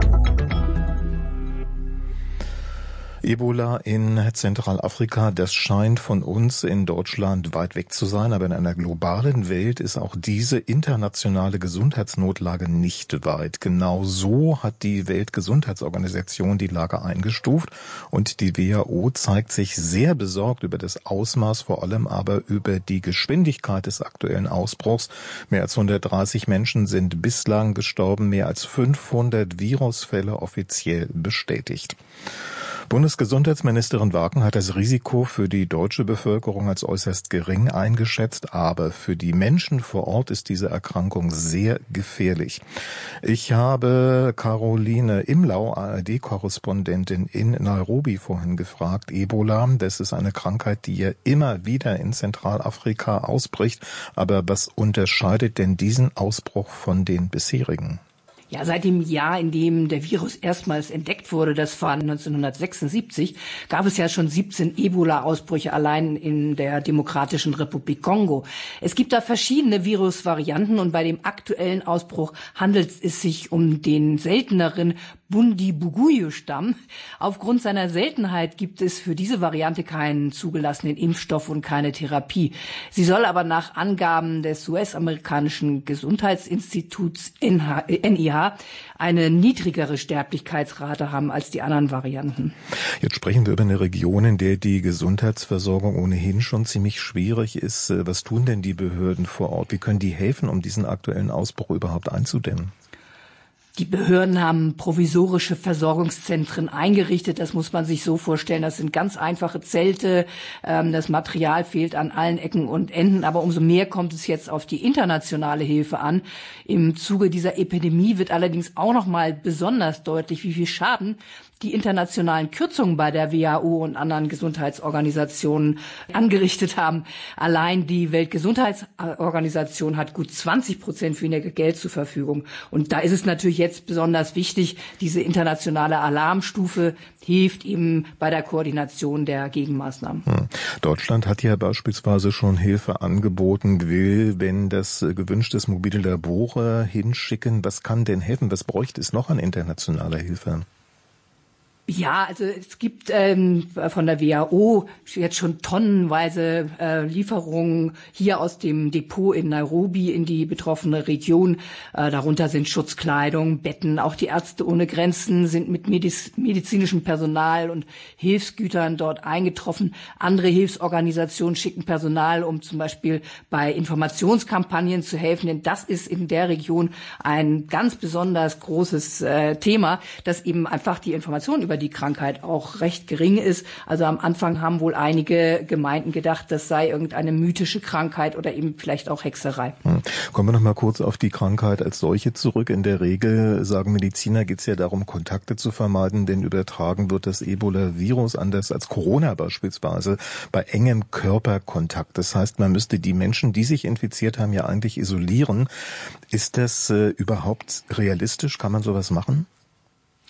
Ebola in Zentralafrika, das scheint von uns in Deutschland weit weg zu sein, aber in einer globalen Welt ist auch diese internationale Gesundheitsnotlage nicht weit. Genau so hat die Weltgesundheitsorganisation die Lage eingestuft und die W H O zeigt sich sehr besorgt über das Ausmaß, vor allem aber über die Geschwindigkeit des aktuellen Ausbruchs. Mehr als hundertdreißig Menschen sind bislang gestorben, mehr als fünfhundert Virusfälle offiziell bestätigt. Bundesgesundheitsministerin Waken hat das Risiko für die deutsche Bevölkerung als äußerst gering eingeschätzt, aber für die Menschen vor Ort ist diese Erkrankung sehr gefährlich. Ich habe Caroline Imlau, A R D-Korrespondentin in Nairobi, vorhin gefragt. Ebola, das ist eine Krankheit, die ja immer wieder in Zentralafrika ausbricht. Aber was unterscheidet denn diesen Ausbruch von den bisherigen? Ja, seit dem Jahr, in dem der Virus erstmals entdeckt wurde, das war neunzehnhundertsechsundsiebzig, gab es ja schon siebzehn Ebola-Ausbrüche allein in der Demokratischen Republik Kongo. Es gibt da verschiedene Virusvarianten und bei dem aktuellen Ausbruch handelt es sich um den selteneren Bundibugyo-Stamm. Aufgrund seiner Seltenheit gibt es für diese Variante keinen zugelassenen Impfstoff und keine Therapie. Sie soll aber nach Angaben des U S-amerikanischen Gesundheitsinstituts N I H eine niedrigere Sterblichkeitsrate haben als die anderen Varianten. Jetzt sprechen wir über eine Region, in der die Gesundheitsversorgung ohnehin schon ziemlich schwierig ist. Was tun denn die Behörden vor Ort? Wie können die helfen, um diesen aktuellen Ausbruch überhaupt einzudämmen? Die Behörden haben provisorische Versorgungszentren eingerichtet. Das muss man sich so vorstellen. Das sind ganz einfache Zelte. Das Material fehlt an allen Ecken und Enden. Aber umso mehr kommt es jetzt auf die internationale Hilfe an. Im Zuge dieser Epidemie wird allerdings auch noch mal besonders deutlich, wie viel Schaden die internationalen Kürzungen bei der W H O und anderen Gesundheitsorganisationen angerichtet haben. Allein die Weltgesundheitsorganisation hat gut zwanzig Prozent weniger Geld zur Verfügung. Und da ist es natürlich jetzt besonders wichtig, diese internationale Alarmstufe hilft eben bei der Koordination der Gegenmaßnahmen. Hm. Deutschland hat ja beispielsweise schon Hilfe angeboten, will, wenn das gewünscht ist, mobile Labore hinschicken. Was kann denn helfen? Was bräuchte es noch an internationaler Hilfe? Ja, also es gibt ähm, von der W H O jetzt schon tonnenweise äh, Lieferungen hier aus dem Depot in Nairobi in die betroffene Region. Äh, darunter sind Schutzkleidung, Betten. Auch die Ärzte ohne Grenzen sind mit mediz- medizinischem Personal und Hilfsgütern dort eingetroffen. Andere Hilfsorganisationen schicken Personal, um zum Beispiel bei Informationskampagnen zu helfen. Denn das ist in der Region ein ganz besonders großes äh, Thema, dass eben einfach die Information über die Krankheit auch recht gering ist. Also am Anfang haben wohl einige Gemeinden gedacht, das sei irgendeine mythische Krankheit oder eben vielleicht auch Hexerei. Hm. Kommen wir noch mal kurz auf die Krankheit als solche zurück. In der Regel, sagen Mediziner, geht es ja darum, Kontakte zu vermeiden, denn übertragen wird das Ebola-Virus anders als Corona beispielsweise bei engem Körperkontakt. Das heißt, man müsste die Menschen, die sich infiziert haben, ja eigentlich isolieren. Ist das äh, überhaupt realistisch? Kann man sowas machen?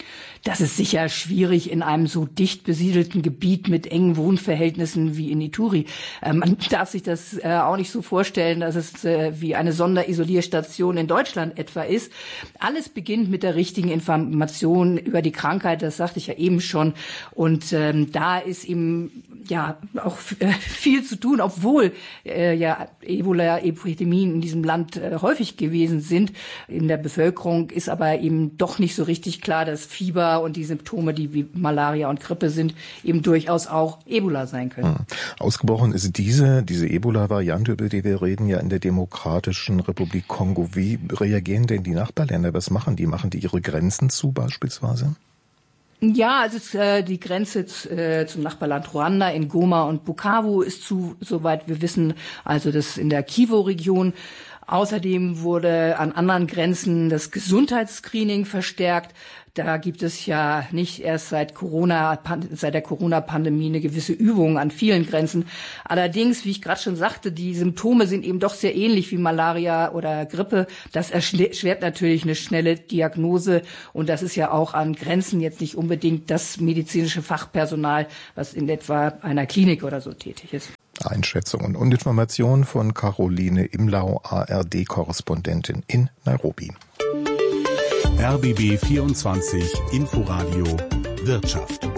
Das ist sicher schwierig in einem so dicht besiedelten Gebiet mit engen Wohnverhältnissen wie in Ituri. Äh, man darf sich das äh, auch nicht so vorstellen, dass es äh, wie eine Sonderisolierstation in Deutschland etwa ist. Alles beginnt mit der richtigen Information über die Krankheit, das sagte ich ja eben schon. Und ähm, da ist eben ja auch äh, viel zu tun, obwohl äh, ja Ebola-Epidemien in diesem Land äh, häufig gewesen sind. In der Bevölkerung ist aber eben doch nicht so richtig klar, dass Fieber und die Symptome, die wie Malaria und Grippe sind, eben durchaus auch Ebola sein können. Hm. Ausgebrochen ist diese, diese Ebola-Variante, über die wir reden, ja in der Demokratischen Republik Kongo. Wie reagieren denn die Nachbarländer? Was machen die? Machen die ihre Grenzen zu beispielsweise? Ja, also äh, die Grenze äh, zum Nachbarland Ruanda in Goma und Bukavu ist zu, soweit wir wissen, also das in der Kivu-Region. Außerdem wurde an anderen Grenzen das Gesundheitsscreening verstärkt. Da gibt es ja nicht erst seit Corona, seit der Corona-Pandemie eine gewisse Übung an vielen Grenzen. Allerdings, wie ich gerade schon sagte, die Symptome sind eben doch sehr ähnlich wie Malaria oder Grippe. Das erschwert natürlich eine schnelle Diagnose. Und das ist ja auch an Grenzen jetzt nicht unbedingt das medizinische Fachpersonal, was in etwa einer Klinik oder so tätig ist. Einschätzungen und Informationen von Caroline Imlau, A R D-Korrespondentin in Nairobi. R B B vierundzwanzig Inforadio Wirtschaft.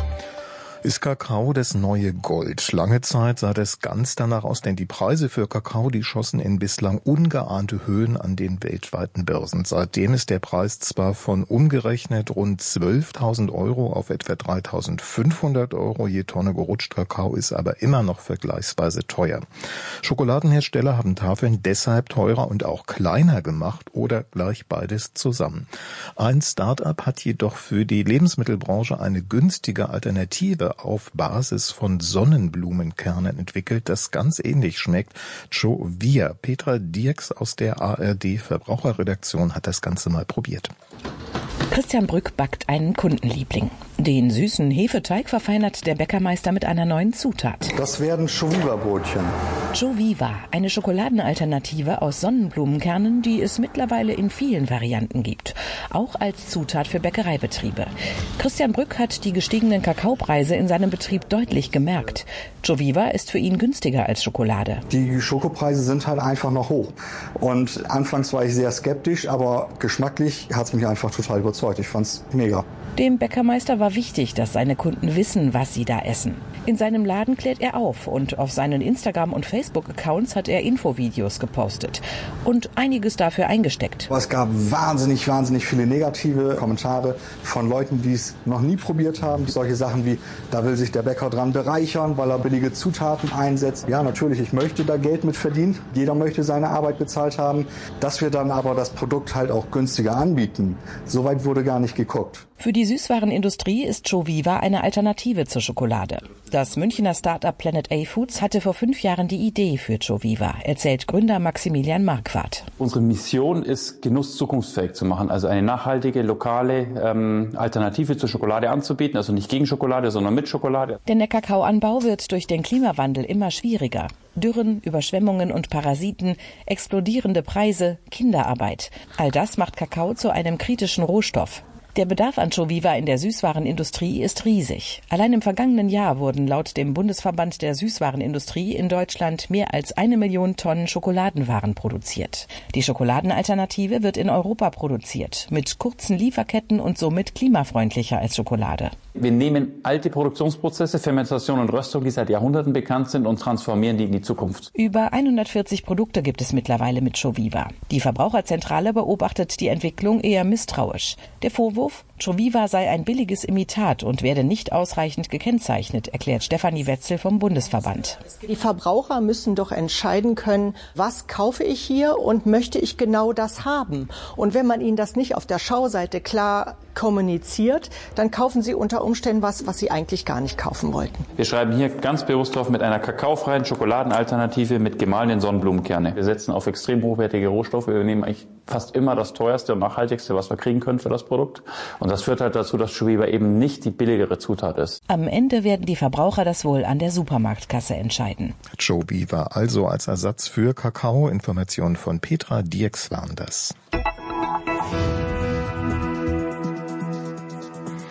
Ist Kakao das neue Gold? Lange Zeit sah das ganz danach aus, denn die Preise für Kakao, die schossen in bislang ungeahnte Höhen an den weltweiten Börsen. Seitdem ist der Preis zwar von umgerechnet rund zwölftausend Euro auf etwa dreitausendfünfhundert Euro je Tonne gerutscht. Kakao ist aber immer noch vergleichsweise teuer. Schokoladenhersteller haben Tafeln deshalb teurer und auch kleiner gemacht oder gleich beides zusammen. Ein Start-up hat jedoch für die Lebensmittelbranche eine günstige Alternative auf Basis von Sonnenblumenkernen entwickelt, das ganz ähnlich schmeckt. Jovia. Petra Dierks aus der A R D-Verbraucherredaktion hat das Ganze mal probiert. Christian Brück backt einen Kundenliebling. Den süßen Hefeteig verfeinert der Bäckermeister mit einer neuen Zutat. Das werden Joviva-Brötchen. Joviva, eine Schokoladenalternative aus Sonnenblumenkernen, die es mittlerweile in vielen Varianten gibt. Auch als Zutat für Bäckereibetriebe. Christian Brück hat die gestiegenen Kakaopreise in seinem Betrieb deutlich gemerkt. Joviva ist für ihn günstiger als Schokolade. Die Schokopreise sind halt einfach noch hoch. Und anfangs war ich sehr skeptisch, aber geschmacklich hat es mich einfach total überzeugt. Ich fand's mega. Dem Bäckermeister war wichtig, dass seine Kunden wissen, was sie da essen. In seinem Laden klärt er auf und auf seinen Instagram- und Facebook-Accounts hat er Infovideos gepostet und einiges dafür eingesteckt. Es gab wahnsinnig, wahnsinnig viele negative Kommentare von Leuten, die es noch nie probiert haben. Solche Sachen wie, da will sich der Bäcker dran bereichern, weil er billige Zutaten einsetzt. Ja, natürlich, ich möchte da Geld mit verdienen. Jeder möchte seine Arbeit bezahlt haben. Dass wir dann aber das Produkt halt auch günstiger anbieten, soweit wurde gar nicht geguckt. Für die Süßwarenindustrie ist Joviva eine Alternative zur Schokolade. Das Münchner Start-up Planet A Foods hatte vor fünf Jahren die Idee für Joviva, erzählt Gründer Maximilian Marquardt. Unsere Mission ist, Genuss zukunftsfähig zu machen, also eine nachhaltige, lokale ähm, Alternative zur Schokolade anzubieten, also nicht gegen Schokolade, sondern mit Schokolade. Denn der Kakaoanbau wird durch den Klimawandel immer schwieriger. Dürren, Überschwemmungen und Parasiten, explodierende Preise, Kinderarbeit. All das macht Kakao zu einem kritischen Rohstoff. Der Bedarf an Joviva in der Süßwarenindustrie ist riesig. Allein im vergangenen Jahr wurden laut dem Bundesverband der Süßwarenindustrie in Deutschland mehr als eine Million Tonnen Schokoladenwaren produziert. Die Schokoladenalternative wird in Europa produziert, mit kurzen Lieferketten und somit klimafreundlicher als Schokolade. Wir nehmen alte Produktionsprozesse, Fermentation und Röstung, die seit Jahrhunderten bekannt sind, und transformieren die in die Zukunft. Über hundertvierzig Produkte gibt es mittlerweile mit Joviva. Die Verbraucherzentrale beobachtet die Entwicklung eher misstrauisch. Der Vorwurf, Joviva sei ein billiges Imitat und werde nicht ausreichend gekennzeichnet, erklärt Stefanie Wetzel vom Bundesverband. Die Verbraucher müssen doch entscheiden können, was kaufe ich hier und möchte ich genau das haben. Und wenn man ihnen das nicht auf der Schauseite klar kommuniziert, dann kaufen sie unter Umständen was, was sie eigentlich gar nicht kaufen wollten. Wir schreiben hier ganz bewusst drauf mit einer kakaofreien Schokoladenalternative mit gemahlenen Sonnenblumenkerne. Wir setzen auf extrem hochwertige Rohstoffe. Wir nehmen eigentlich fast immer das teuerste und nachhaltigste, was wir kriegen können für das Produkt. Und das führt halt dazu, dass Joviva eben nicht die billigere Zutat ist. Am Ende werden die Verbraucher das wohl an der Supermarktkasse entscheiden. Joviva also als Ersatz für Kakao. Informationen von Petra Dierks waren das.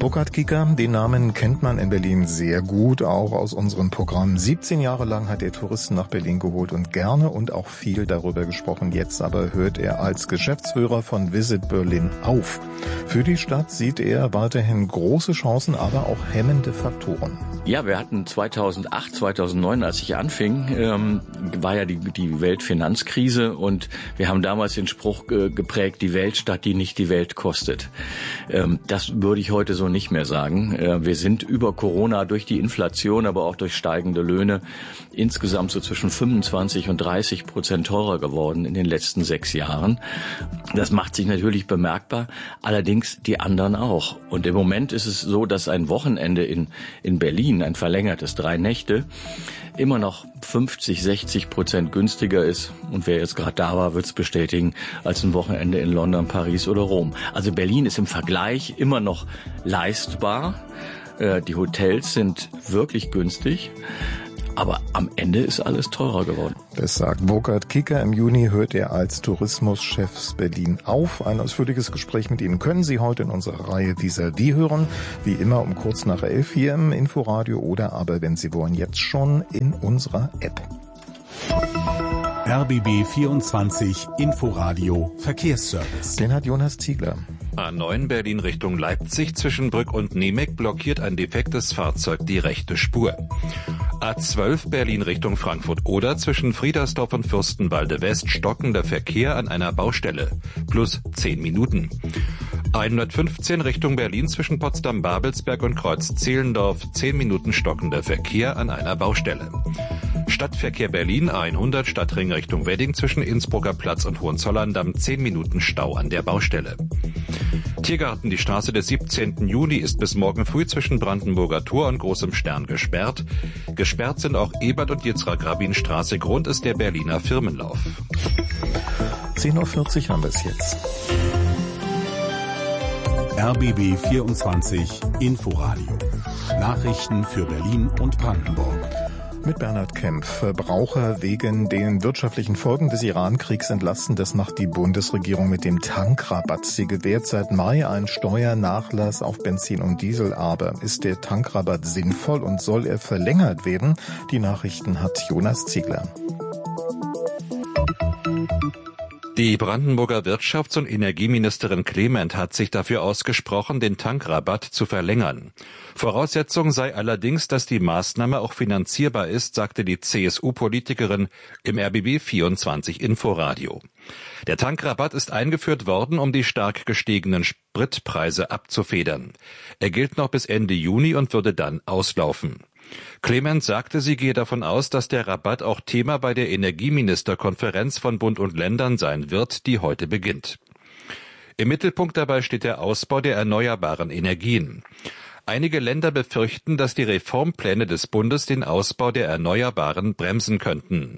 Burkhard Kicker, den Namen kennt man in Berlin sehr gut, auch aus unserem Programm. siebzehn Jahre lang hat er Touristen nach Berlin geholt und gerne und auch viel darüber gesprochen. Jetzt aber hört er als Geschäftsführer von Visit Berlin auf. Für die Stadt sieht er weiterhin große Chancen, aber auch hemmende Faktoren. Ja, wir hatten zweitausendacht, zweitausendneun, als ich anfing, ähm, war ja die, die Weltfinanzkrise und wir haben damals den Spruch äh, geprägt, die Weltstadt, die nicht die Welt kostet. Ähm, das würde ich heute so nicht mehr sagen. Äh, wir sind über Corona durch die Inflation, aber auch durch steigende Löhne insgesamt so zwischen fünfundzwanzig und dreißig Prozent teurer geworden in den letzten sechs Jahren. Das macht sich natürlich bemerkbar, allerdings die anderen auch. Und im Moment ist es so, dass ein Wochenende in, in Berlin, ein verlängertes drei Nächte, immer noch fünfzig, sechzig Prozent günstiger ist. Und wer jetzt gerade da war, wird es bestätigen, als ein Wochenende in London, Paris oder Rom. Also Berlin ist im Vergleich immer noch leistbar. Die Hotels sind wirklich günstig. Aber am Ende ist alles teurer geworden. Das sagt Burkhard Kicker. Im Juni hört er als Tourismuschef Berlin auf. Ein ausführliches Gespräch mit ihm können Sie heute in unserer Reihe Vis-à-vis hören. Wie immer um kurz nach elf hier im Inforadio oder aber, wenn Sie wollen, jetzt schon in unserer App. R B B vierundzwanzig Inforadio Verkehrsservice. Den hat Jonas Ziegler. A neun Berlin Richtung Leipzig zwischen Brück und Niemek blockiert ein defektes Fahrzeug die rechte Spur. A zwölf Berlin Richtung Frankfurt-Oder zwischen Friedersdorf und Fürstenwalde West stockender Verkehr an einer Baustelle. Plus zehn Minuten. hundertfünfzehn Richtung Berlin zwischen Potsdam-Babelsberg und Kreuz-Zehlendorf. zehn Minuten stockender Verkehr an einer Baustelle. Stadtverkehr Berlin hundert Stadtring Richtung Wedding zwischen Innsbrucker Platz und Hohenzollern-Damm. zehn Minuten Stau an der Baustelle. Tiergarten, die Straße des siebzehnten Juni ist bis morgen früh zwischen Brandenburger Tor und Großem Stern gesperrt. Gesperrt sind auch Ebert- und Yitzhak-Rabin-Straße. Grund ist der Berliner Firmenlauf. zehn Uhr vierzig haben wir es jetzt. R B B vierundzwanzig Inforadio. Nachrichten für Berlin und Brandenburg. Mit Bernhard Kempf. Verbraucher wegen den wirtschaftlichen Folgen des Iran-Kriegs entlasten, das macht die Bundesregierung mit dem Tankrabatt. Sie gewährt seit Mai einen Steuernachlass auf Benzin und Diesel. Aber ist der Tankrabatt sinnvoll und soll er verlängert werden? Die Nachrichten hat Jonas Ziegler. Die Brandenburger Wirtschafts- und Energieministerin Clement hat sich dafür ausgesprochen, den Tankrabatt zu verlängern. Voraussetzung sei allerdings, dass die Maßnahme auch finanzierbar ist, sagte die C S U-Politikerin im R B B vierundzwanzig Inforadio. Der Tankrabatt ist eingeführt worden, um die stark gestiegenen Spritpreise abzufedern. Er gilt noch bis Ende Juni und würde dann auslaufen. Clement sagte, sie gehe davon aus, dass der Rabatt auch Thema bei der Energieministerkonferenz von Bund und Ländern sein wird, die heute beginnt. Im Mittelpunkt dabei steht der Ausbau der erneuerbaren Energien. Einige Länder befürchten, dass die Reformpläne des Bundes den Ausbau der Erneuerbaren bremsen könnten.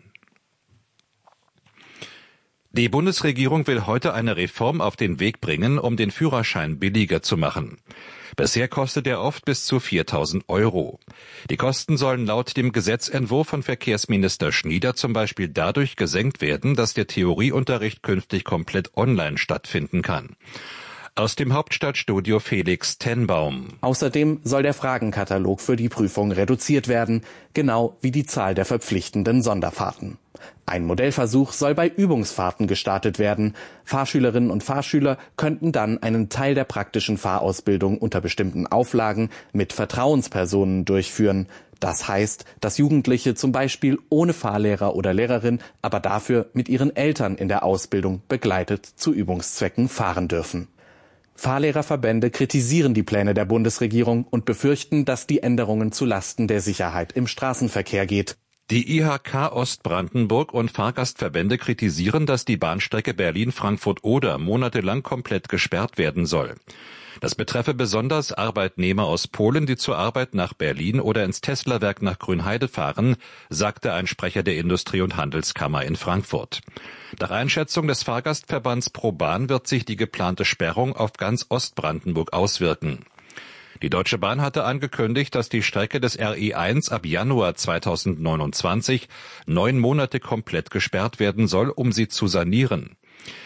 Die Bundesregierung will heute eine Reform auf den Weg bringen, um den Führerschein billiger zu machen. Bisher kostet er oft bis zu viertausend Euro. Die Kosten sollen laut dem Gesetzentwurf von Verkehrsminister Schnieder zum Beispiel dadurch gesenkt werden, dass der Theorieunterricht künftig komplett online stattfinden kann. Aus dem Hauptstadtstudio Felix Tenbaum. Außerdem soll der Fragenkatalog für die Prüfung reduziert werden, genau wie die Zahl der verpflichtenden Sonderfahrten. Ein Modellversuch soll bei Übungsfahrten gestartet werden. Fahrschülerinnen und Fahrschüler könnten dann einen Teil der praktischen Fahrausbildung unter bestimmten Auflagen mit Vertrauenspersonen durchführen. Das heißt, dass Jugendliche zum Beispiel ohne Fahrlehrer oder Lehrerin, aber dafür mit ihren Eltern in der Ausbildung begleitet zu Übungszwecken fahren dürfen. Fahrlehrerverbände kritisieren die Pläne der Bundesregierung und befürchten, dass die Änderungen zulasten der Sicherheit im Straßenverkehr geht. Die I H K Ostbrandenburg und Fahrgastverbände kritisieren, dass die Bahnstrecke Berlin-Frankfurt-Oder monatelang komplett gesperrt werden soll. Das betreffe besonders Arbeitnehmer aus Polen, die zur Arbeit nach Berlin oder ins Tesla-Werk nach Grünheide fahren, sagte ein Sprecher der Industrie- und Handelskammer in Frankfurt. Nach Einschätzung des Fahrgastverbands ProBahn wird sich die geplante Sperrung auf ganz Ostbrandenburg auswirken. Die Deutsche Bahn hatte angekündigt, dass die Strecke des R E eins ab Januar zweitausendneunundzwanzig neun Monate komplett gesperrt werden soll, um sie zu sanieren.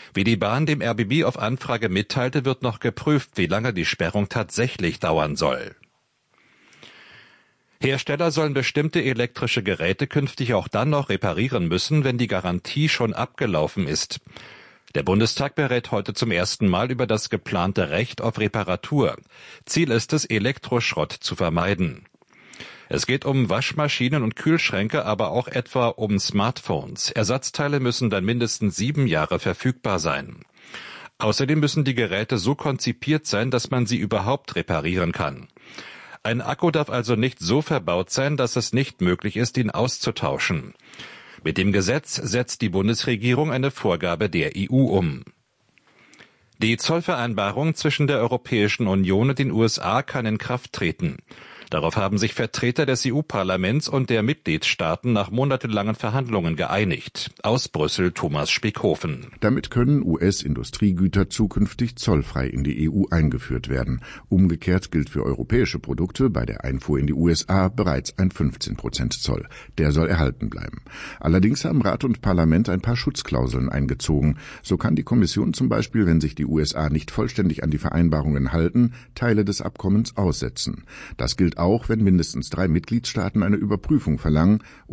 Wie die Bahn dem R B B auf Anfrage mitteilte, wird noch geprüft, wie lange die Sperrung tatsächlich dauern soll. Hersteller sollen bestimmte elektrische Geräte künftig auch dann noch reparieren müssen, wenn die Garantie schon abgelaufen ist. Der Bundestag berät heute zum ersten Mal über das geplante Recht auf Reparatur. Ziel ist es, Elektroschrott zu vermeiden. Es geht um Waschmaschinen und Kühlschränke, aber auch etwa um Smartphones. Ersatzteile müssen dann mindestens sieben Jahre verfügbar sein. Außerdem müssen die Geräte so konzipiert sein, dass man sie überhaupt reparieren kann. Ein Akku darf also nicht so verbaut sein, dass es nicht möglich ist, ihn auszutauschen. Mit dem Gesetz setzt die Bundesregierung eine Vorgabe der E U um. Die Zollvereinbarung zwischen der Europäischen Union und den U S A kann in Kraft treten. Darauf haben sich Vertreter des E U-Parlaments und der Mitgliedstaaten nach monatelangen Verhandlungen geeinigt. Aus Brüssel Thomas Spickhofen. Damit können U S-Industriegüter zukünftig zollfrei in die E U eingeführt werden. Umgekehrt gilt für europäische Produkte bei der Einfuhr in die U S A bereits ein fünfzehn Prozent Zoll. Der soll erhalten bleiben. Allerdings haben Rat und Parlament ein paar Schutzklauseln eingezogen. So kann die Kommission zum Beispiel, wenn sich die U S A nicht vollständig an die Vereinbarungen halten, Teile des Abkommens aussetzen. Das gilt auch, wenn mindestens drei Mitgliedstaaten eine Überprüfung verlangen